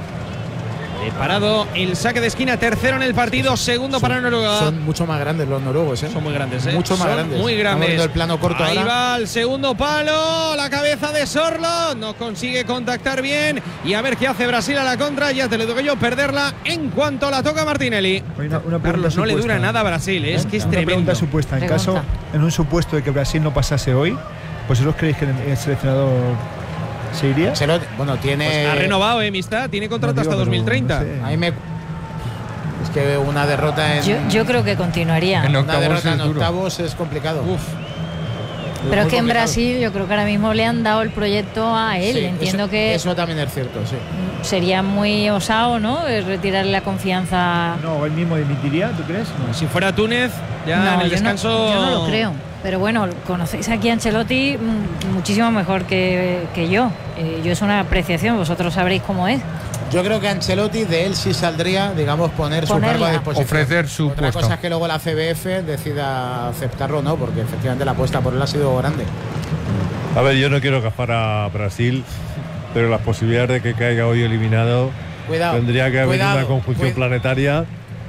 Speaker 3: He parado el saque de esquina, tercero en el partido, segundo para Noruega.
Speaker 5: Son mucho más grandes los noruegos, ¿eh?
Speaker 3: Son muy grandes, ¿eh?
Speaker 5: Mucho más
Speaker 3: Son
Speaker 5: grandes.
Speaker 3: Muy
Speaker 5: Estamos
Speaker 3: grandes.
Speaker 5: viendo el plano corto
Speaker 3: Ahí
Speaker 5: ahora.
Speaker 3: va el segundo palo, la cabeza de Sørloth. No consigue contactar bien. Y a ver qué hace Brasil a la contra. Ya te lo digo yo, perderla en cuanto la toca Martinelli.
Speaker 1: Hay una, una pregunta
Speaker 3: Carlos, no le
Speaker 1: supuesta.
Speaker 3: dura nada a Brasil, ¿eh? es que es
Speaker 1: Una
Speaker 3: tremendo.
Speaker 1: pregunta supuesta. En
Speaker 6: Pregunta.
Speaker 1: caso, en un supuesto de que Brasil no pasase hoy, pues ¿vosotros creéis que el seleccionador se iría?
Speaker 5: Ancelotti, bueno, tiene.
Speaker 3: Pues ha renovado, ¿eh, Amistad? Tiene contrato
Speaker 1: No digo,
Speaker 3: hasta dos mil treinta.
Speaker 1: pero no sé.
Speaker 5: A mí me. Es que una derrota en.
Speaker 6: Yo, yo creo que continuaría.
Speaker 2: En
Speaker 5: una
Speaker 2: octavos
Speaker 5: derrota
Speaker 2: es
Speaker 5: en
Speaker 2: duro.
Speaker 5: octavos es complicado.
Speaker 3: Uf.
Speaker 6: Pero es
Speaker 5: muy
Speaker 6: que en
Speaker 5: complicado.
Speaker 6: Brasil yo creo que ahora mismo le han dado el proyecto a él.
Speaker 5: Sí,
Speaker 6: Entiendo
Speaker 5: eso,
Speaker 6: que
Speaker 5: Eso también es cierto, sí.
Speaker 6: sería muy osado, ¿no? Eh, Retirarle la confianza.
Speaker 1: No, él mismo dimitiría, ¿tú crees? No.
Speaker 3: Si fuera Túnez, ya
Speaker 6: No,
Speaker 3: en el
Speaker 6: yo no-
Speaker 3: descanso.
Speaker 6: yo no lo creo. Pero bueno, conocéis aquí a Ancelotti mm, muchísimo mejor que, que yo. Eh, yo es una apreciación, vosotros sabréis cómo es.
Speaker 5: Yo creo que Ancelotti de él sí saldría, digamos, poner su
Speaker 6: Ponerla.
Speaker 5: cargo a disposición.
Speaker 2: Ofrecer su
Speaker 5: Otra
Speaker 2: puesto.
Speaker 5: cosa es que luego la C B F decida aceptarlo o no, porque efectivamente la apuesta por él ha sido grande.
Speaker 8: A ver, yo no quiero gafar a Brasil, pero las posibilidades de que caiga hoy eliminado
Speaker 5: Cuidado.
Speaker 8: Tendría que haber
Speaker 5: cuidado,
Speaker 8: una conjunción
Speaker 5: cuidado.
Speaker 8: planetaria.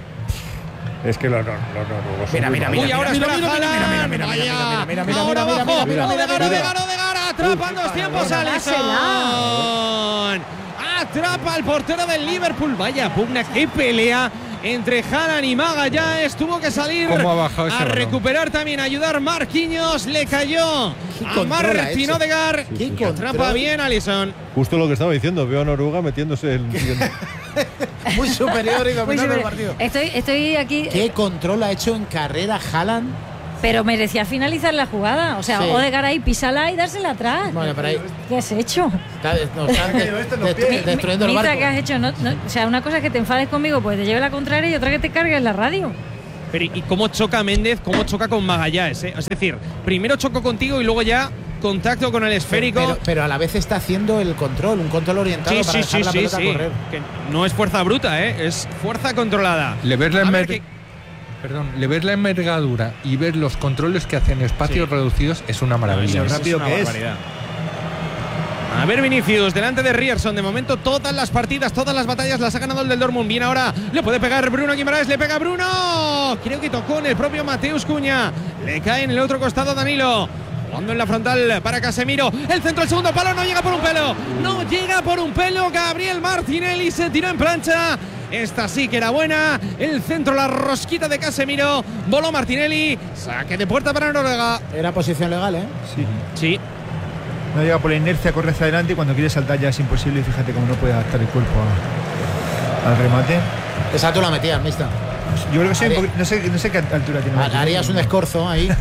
Speaker 8: Es que los noruegos.
Speaker 5: Mira, mira, mira.
Speaker 3: Uy, ahora
Speaker 5: mira,
Speaker 3: espera
Speaker 5: mira, mira,
Speaker 3: Haaland.
Speaker 5: mira, mira, mira,
Speaker 3: Vaya.
Speaker 5: mira, mira,
Speaker 3: Ahora
Speaker 5: mira,
Speaker 3: abajo.
Speaker 5: mira, mira,
Speaker 3: Odegaard,
Speaker 5: mira.
Speaker 3: Odegaard, Odegaard, atrapa en dos tiempos a Alisson. Atrapa al portero del Liverpool. Vaya pugna, qué pelea entre Haaland y Magallanes. Tuvo que salir
Speaker 2: ¿Cómo ha bajado ese
Speaker 3: a
Speaker 2: balón?
Speaker 3: recuperar también, a ayudar Marquinhos. Le cayó
Speaker 5: ¿Qué
Speaker 3: a
Speaker 5: control ha
Speaker 3: Martin
Speaker 5: hecho?
Speaker 3: Odegaard.
Speaker 5: ¿Qué
Speaker 3: Que atrapa
Speaker 5: control?
Speaker 3: bien a Alisson.
Speaker 8: Justo lo que estaba diciendo, veo a Noruega metiéndose el.
Speaker 5: Muy superior y
Speaker 6: Muy
Speaker 5: dominando el
Speaker 6: superior.
Speaker 5: partido.
Speaker 6: Estoy, estoy aquí,
Speaker 5: ¿Qué control ha hecho en carrera Haaland?
Speaker 6: pero merecía finalizar la jugada. O sea,
Speaker 5: Sí.
Speaker 6: Odegaard ahí, písala y dársela atrás.
Speaker 5: Bueno, pero ahí
Speaker 6: ¿Qué has hecho?
Speaker 5: está, no, está de- de- destruyendo el
Speaker 6: Mira,
Speaker 5: barco.
Speaker 6: ¿qué has hecho? No, no, o sea, una cosa es que te enfades conmigo, pues te lleve la contraria, y otra que te cargues en la radio.
Speaker 3: Pero ¿y cómo choca Méndez? ¿Cómo choca con Magallanes? eh? Es decir, primero chocó contigo y luego ya contacto con el esférico.
Speaker 5: Pero, pero a la vez está haciendo el control, un control orientado
Speaker 3: Sí,
Speaker 5: para
Speaker 3: sí,
Speaker 5: dejar
Speaker 3: sí,
Speaker 5: la
Speaker 3: sí,
Speaker 5: pelota
Speaker 3: sí.
Speaker 5: correr.
Speaker 3: Que no es fuerza bruta, ¿eh? Es fuerza controlada.
Speaker 2: Le ves la
Speaker 3: A ver
Speaker 2: enver-
Speaker 3: qué-
Speaker 2: Perdón, le ves la envergadura y ver los controles que hacen espacios
Speaker 3: Sí.
Speaker 2: reducidos es una maravilla.
Speaker 1: Lo rápido
Speaker 3: una
Speaker 1: que es.
Speaker 3: barbaridad. A ver, Vinicius, delante de Ryerson. De momento, todas las partidas, todas las batallas las ha ganado el del Dortmund. Bien ahora, le puede pegar Bruno Guimaraes, le pega Bruno. Creo que tocó en el propio Mateus Cunha. Le cae en el otro costado Danilo. Jugando en la frontal para Casemiro. El centro, el segundo palo, no llega por un pelo. No llega por un pelo. Gabriel Martinelli se tiró en plancha. Esta sí que era buena. El centro, la rosquita de Casemiro. Voló Martinelli. Saque de puerta para Noruega.
Speaker 5: Era posición legal, ¿eh?
Speaker 1: Sí.
Speaker 3: Sí.
Speaker 1: No llega por la inercia, corre hacia adelante y cuando quiere saltar ya es imposible. Y fíjate cómo no puede adaptar el cuerpo a- al remate.
Speaker 5: Esa tú la metías, mista.
Speaker 1: Yo creo que sí,
Speaker 5: Haría-
Speaker 1: un poqui- no sé, no sé qué altura tiene. Martinelli.
Speaker 5: Harías un escorzo ahí.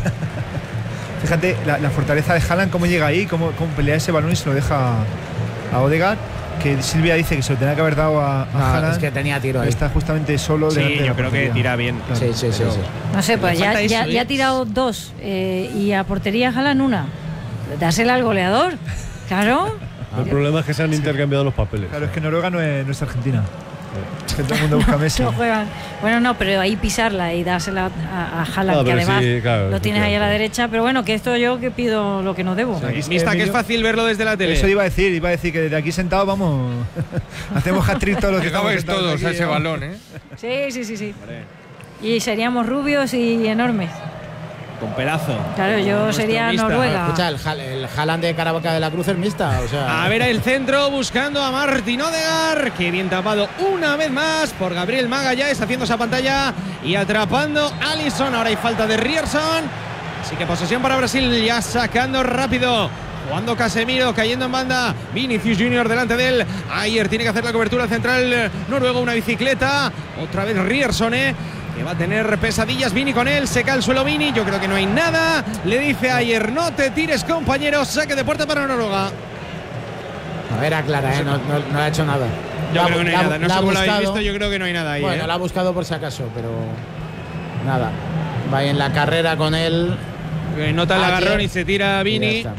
Speaker 1: Fíjate la, la fortaleza de Haaland, cómo llega ahí, cómo, cómo pelea ese balón y se lo deja a Odegaard. Que Silvia dice que se lo tenía que haber dado a, a
Speaker 5: No,
Speaker 1: Haaland.
Speaker 5: es que tenía tiro ahí.
Speaker 1: Está justamente solo
Speaker 3: Sí,
Speaker 1: delante de
Speaker 3: yo
Speaker 1: la
Speaker 3: creo que
Speaker 1: portería.
Speaker 3: tira bien.
Speaker 1: Claro.
Speaker 5: Sí, sí, sí,
Speaker 3: Pero-
Speaker 5: sí.
Speaker 6: No sé, pues
Speaker 3: Le
Speaker 6: ya,
Speaker 3: falta
Speaker 6: ya,
Speaker 3: eso,
Speaker 6: ya
Speaker 3: ¿eh?
Speaker 6: ha tirado dos eh, y a portería Haaland una. Dásela al goleador. Claro.
Speaker 8: El problema es que se han intercambiado los papeles.
Speaker 1: Claro, es que Noruega no es, no es Argentina. Es que todo el mundo busca a Messi.
Speaker 6: No juegan. Bueno, no, pero ahí pisarla y dársela a, a Haaland,
Speaker 8: No,
Speaker 6: que
Speaker 8: pero
Speaker 6: además
Speaker 8: sí, claro,
Speaker 6: lo tienes ahí a la
Speaker 8: efectivamente.
Speaker 6: derecha. Pero bueno, que esto yo que pido lo que no debo.
Speaker 1: Aquí-
Speaker 3: Mista, que es
Speaker 1: Emilio-
Speaker 3: fácil verlo desde la tele.
Speaker 1: Eso iba a decir, iba a decir que desde aquí sentado vamos. Hacemos hat-trick todos los que estamos
Speaker 2: Llegabais
Speaker 1: sentados
Speaker 2: todos
Speaker 1: aquí,
Speaker 2: a ese
Speaker 1: vamos.
Speaker 2: balón, ¿eh?
Speaker 6: Sí, sí, sí, sí. Y seríamos rubios y enormes.
Speaker 3: Con pelazo.
Speaker 6: Claro, yo
Speaker 3: Nuestro
Speaker 6: sería
Speaker 3: mista.
Speaker 6: Noruega.
Speaker 5: Escucha, el, Hal- el Haaland de Caravaca de la Cruz es mixta. O sea,
Speaker 3: A ver el centro buscando a Martin Odegaard, que bien tapado una vez más por Gabriel Magallanes, haciendo esa pantalla y atrapando a Alisson. Ahora hay falta de Ryerson. Así que posesión para Brasil, ya sacando rápido. Jugando Casemiro, cayendo en banda. Vinicius Junior delante de él. Ayer tiene que hacer la cobertura central noruego, una bicicleta. Otra vez Ryerson, ¿eh? Que va a tener pesadillas. Vini con él, se cae al suelo Vini. Yo creo que no hay nada. Le dice ayer, no te tires, compañero. Saque de puerta para Noruega.
Speaker 5: a ver, aclara, ¿eh? No, no, no ha hecho nada.
Speaker 3: Yo
Speaker 5: La-
Speaker 3: creo que no hay
Speaker 5: la-
Speaker 3: nada. No
Speaker 5: la
Speaker 3: sé
Speaker 5: ha
Speaker 3: cómo lo habéis
Speaker 5: buscado.
Speaker 3: visto, yo creo que no hay nada ahí.
Speaker 5: Bueno,
Speaker 3: ¿eh?
Speaker 5: la ha buscado por si acaso, pero nada. Va en la carrera con él.
Speaker 3: Que nota el
Speaker 5: Ayer.
Speaker 3: agarrón y se tira
Speaker 5: y ya
Speaker 3: Vini.
Speaker 5: está.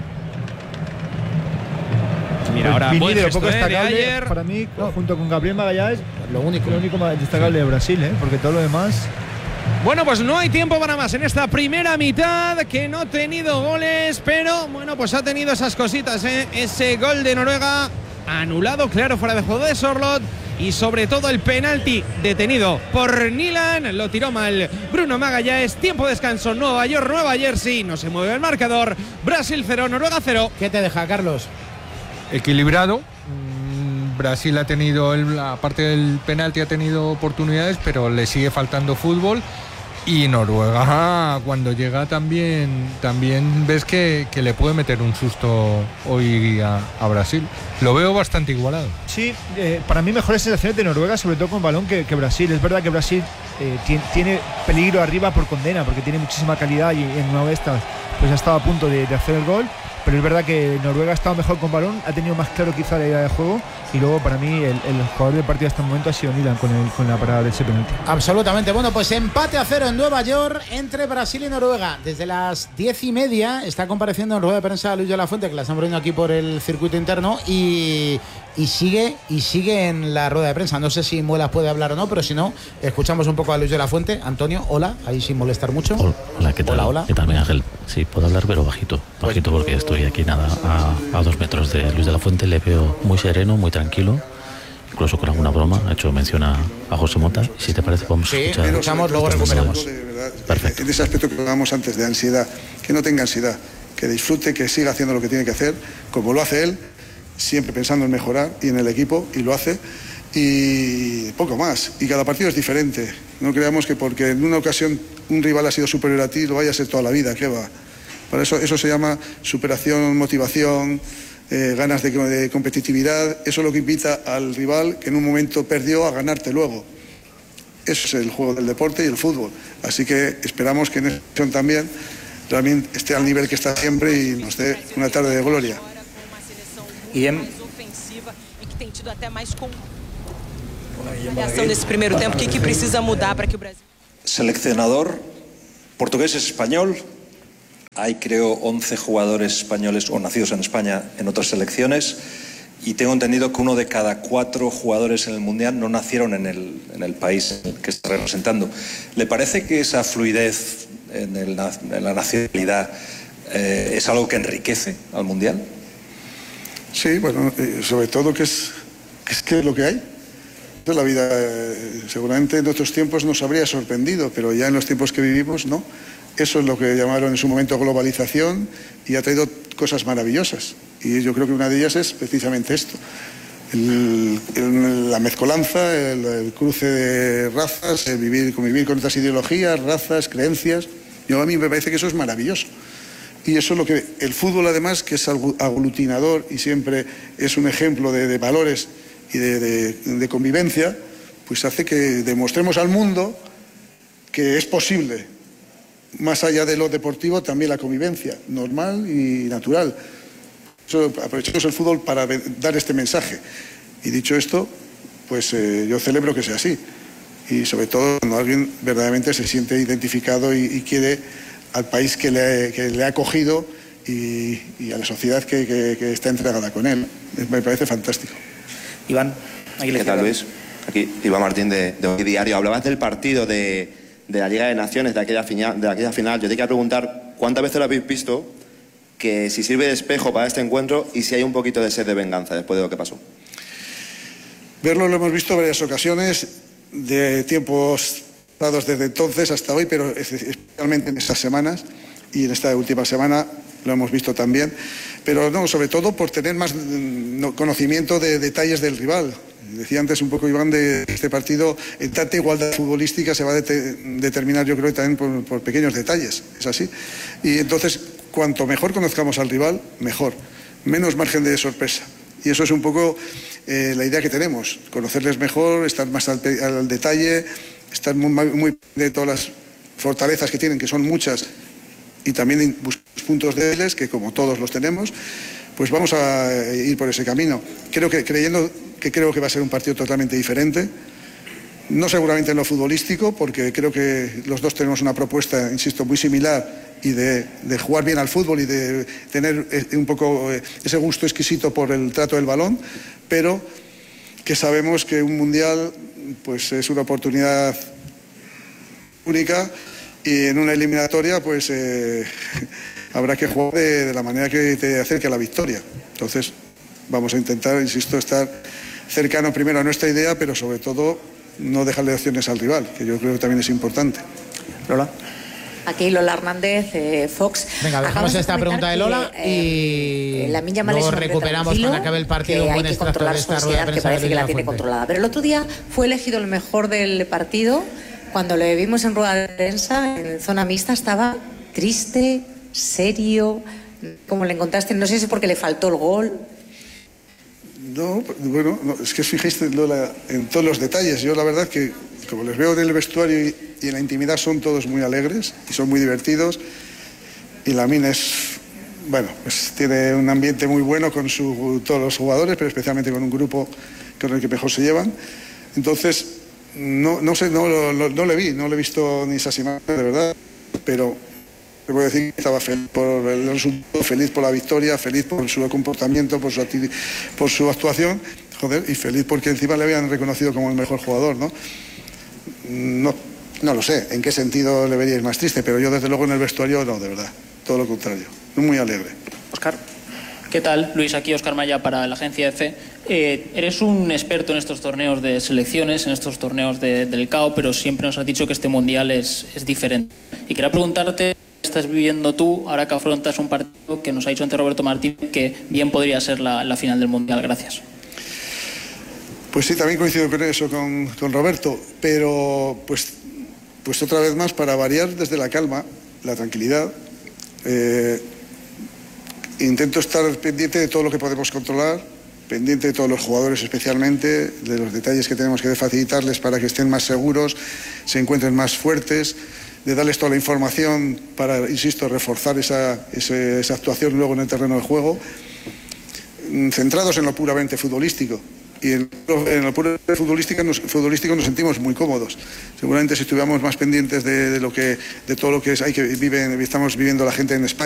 Speaker 3: Mira, ahora
Speaker 1: Vini,
Speaker 3: buen
Speaker 1: de lo
Speaker 3: gesto,
Speaker 1: poco
Speaker 3: ¿eh? de
Speaker 1: destacable
Speaker 3: ayer.
Speaker 1: para mí, junto con Gabriel Magallanes,
Speaker 5: Lo único.
Speaker 1: lo único más destacable de Brasil, ¿eh? Porque todo lo demás.
Speaker 3: Bueno, pues no hay tiempo para más en esta primera mitad, que no ha tenido goles, pero bueno, pues ha tenido esas cositas, ¿eh? Ese gol de Noruega anulado, claro, fuera de juego de Sorloth, y sobre todo el penalti detenido por Nilan, lo tiró mal Bruno Magallanes. Tiempo de descanso, Nueva York, Nueva Jersey, no se mueve el marcador. Brasil cero, Noruega cero.
Speaker 5: ¿Qué te deja, Carlos?
Speaker 2: Equilibrado. Mm, Brasil ha tenido, el, aparte del penalti, ha tenido oportunidades, pero le sigue faltando fútbol. Y Noruega, cuando llega, también también ves que, que le puede meter un susto hoy a, a Brasil. Lo veo bastante igualado.
Speaker 1: Sí, eh, para mí mejores sensaciones de Noruega, sobre todo con balón, que, que Brasil. Es verdad que Brasil eh, tiene, tiene peligro arriba por condena, porque tiene muchísima calidad y en una de estas pues ha estado a punto de, de hacer el gol. Pero es verdad que Noruega ha estado mejor con balón, ha tenido más claro quizá la idea de juego, y luego para mí el, el jugador del partido hasta el momento ha sido Nilan con, el, con la parada de ese penalti.
Speaker 5: Absolutamente. Bueno, pues empate a cero en Nueva York entre Brasil y Noruega. Desde las diez y media está compareciendo en rueda de prensa Luis de la Fuente, que la estamos viendo aquí por el circuito interno, y, y sigue y sigue en la rueda de prensa. No sé si Muelas puede hablar o no, pero si no, escuchamos un poco a Luis de la Fuente. Antonio, hola, ahí sin molestar mucho.
Speaker 12: Hola, ¿qué tal?
Speaker 5: Hola, hola.
Speaker 12: ¿Qué tal, Miguel Ángel? Sí, puedo hablar, pero bajito. Bajito porque estoy aquí nada a, a dos metros de Luis de la Fuente. Le veo muy sereno, muy tranquilo. incluso con alguna broma, ha hecho mención a, a José Mota. Si te parece, vamos
Speaker 5: sí,
Speaker 12: a escuchar.
Speaker 5: Sí, escuchamos, luego recuperamos.
Speaker 13: Perfecto. En ese aspecto que hablábamos antes de ansiedad, que no tenga ansiedad, que disfrute, que siga haciendo lo que tiene que hacer, como lo hace él, siempre pensando en mejorar y en el equipo, y lo hace, y poco más. Y cada partido es diferente. No creamos que porque en una ocasión un rival ha sido superior a ti, lo vaya a ser toda la vida, ¿qué va? Para eso, eso se llama superación, motivación, eh, ganas de, de competitividad. Eso es lo que invita al rival que en un momento perdió a ganarte luego. Eso es el juego del deporte y el fútbol. Así que esperamos que en esta ocasión también realmente esté al nivel que está siempre y nos dé una tarde de gloria.
Speaker 14: Y en
Speaker 15: nesse primeiro tempo, ¿qué que precisa mudar para que o Brasil?
Speaker 16: Seleccionador portugués es español. Hay, creo, once jugadores españoles o nacidos en España en otras selecciones, y tengo entendido que uno de cada cuatro jugadores en el Mundial no nacieron en el, en el país que está representando. ¿Le parece que esa fluidez en, el, en la nacionalidad eh, es algo que enriquece al Mundial?
Speaker 13: Sí, bueno, sobre todo que es, que es que es lo que hay. La vida eh, seguramente en otros tiempos nos habría sorprendido, pero ya en los tiempos que vivimos no. Eso es lo que llamaron en su momento globalización y ha traído cosas maravillosas. Y yo creo que una de ellas es precisamente esto. El, el, la mezcolanza, el, el cruce de razas, el vivir, convivir con otras ideologías, razas, creencias. Yo, a mí me parece que eso es maravilloso. Y eso es lo que el fútbol, además, que es aglutinador y siempre es un ejemplo de, de valores y de, de, de convivencia, pues hace que demostremos al mundo que es posible, más allá de lo deportivo, también la convivencia normal y natural. Eso, aprovechemos el fútbol para dar este mensaje. Y dicho esto, pues eh, yo celebro que sea así. Y sobre todo cuando alguien verdaderamente se siente identificado y, y quiere al país que le, que le ha acogido y, y a la sociedad que, que, que está entregada con él. Me parece fantástico.
Speaker 14: Iván,
Speaker 17: aquí ¿qué tal, Luis? Aquí Iván Martín de, de Hoy Diario. Hablabas del partido de, de la Liga de Naciones, de aquella, final, de aquella final. Yo te quería preguntar cuántas veces lo habéis visto, que si sirve de espejo para este encuentro y si hay un poquito de sed de venganza después de lo que pasó.
Speaker 13: Verlo lo hemos visto en varias ocasiones, de tiempos dados desde entonces hasta hoy, pero especialmente en estas semanas y en esta última semana lo hemos visto también. Pero no, sobre todo por tener más no, conocimiento de detalles del rival. Decía antes un poco Iván de este partido, en tanta igualdad futbolística se va a de determinar, yo creo, también por, por pequeños detalles, es así. Y entonces, cuanto mejor conozcamos al rival, mejor, menos margen de sorpresa. Y eso es un poco eh, la idea que tenemos, conocerles mejor, estar más al, al detalle, estar muy, muy de todas las fortalezas que tienen, que son muchas, y también buscar puntos débiles, que como todos los tenemos, pues vamos a ir por ese camino. Creo que, creyendo que creo que va a ser un partido totalmente diferente, no seguramente en lo futbolístico, porque creo que los dos tenemos una propuesta, insisto, muy similar, y de, de jugar bien al fútbol y de tener un poco ese gusto exquisito por el trato del balón, pero que sabemos que un mundial pues es una oportunidad única, y en una eliminatoria pues eh, habrá que jugar de, de la manera que te acerque a la victoria. Entonces vamos a intentar, insisto, estar cercano primero a nuestra idea, pero sobre todo no dejarle opciones al rival, que yo creo que también es importante.
Speaker 14: Lola.
Speaker 18: Aquí Lola Hernández, eh, Fox.
Speaker 5: Venga, dejamos esta pregunta de Lola que, eh, y la luego recuperamos cuando acabe el partido.
Speaker 18: Que hay que controlar su ansiedad, que parece que la tiene controlada. Pero el otro día fue elegido el mejor del partido. Cuando le vimos en rueda de prensa, en zona mixta, estaba triste, serio. ¿Cómo le encontraste? No sé si es porque le faltó el gol.
Speaker 13: No, bueno, no, es que os fijáis Lola, en todos los detalles. Yo la verdad que, como les veo en el vestuario y, y en la intimidad, son todos muy alegres y son muy divertidos. Y Lamine es, bueno, pues tiene un ambiente muy bueno con su, todos los jugadores, pero especialmente con un grupo con el que mejor se llevan. Entonces, no, no sé, no, no, no le vi, no le he visto ni esas imágenes, de verdad, pero te puedo decir que estaba feliz por el resultado, feliz por la victoria, feliz por su comportamiento, por su, por su actuación, joder, y feliz porque encima le habían reconocido como el mejor jugador, ¿no? No, no lo sé en qué sentido le veríais más triste, pero yo desde luego en el vestuario no, de verdad, todo lo contrario, muy alegre.
Speaker 14: Óscar.
Speaker 19: ¿Qué tal? Luis, aquí Óscar Maya para la agencia EFE. Eh, eres un experto en estos torneos de selecciones, en estos torneos de, del C A O, pero siempre nos has dicho que este mundial es, es diferente. Y quería preguntarte, ¿qué estás viviendo tú ahora que afrontas un partido que nos ha dicho antes Roberto Martín que bien podría ser la, la final del mundial? Gracias.
Speaker 13: Pues sí, también coincido con eso, con, con Roberto, pero pues, pues otra vez más, para variar desde la calma, la tranquilidad, eh, intento estar pendiente de todo lo que podemos controlar, pendiente de todos los jugadores especialmente, de los detalles que tenemos que facilitarles para que estén más seguros, se encuentren más fuertes, de darles toda la información para, insisto, reforzar esa, esa, esa actuación luego en el terreno de juego, centrados en lo puramente futbolístico. Y en, en lo puramente futbolístico nos, futbolístico nos sentimos muy cómodos. Seguramente si estuviéramos más pendientes de, de, lo que, de todo lo que es, hay que vive, estamos viviendo la gente en España,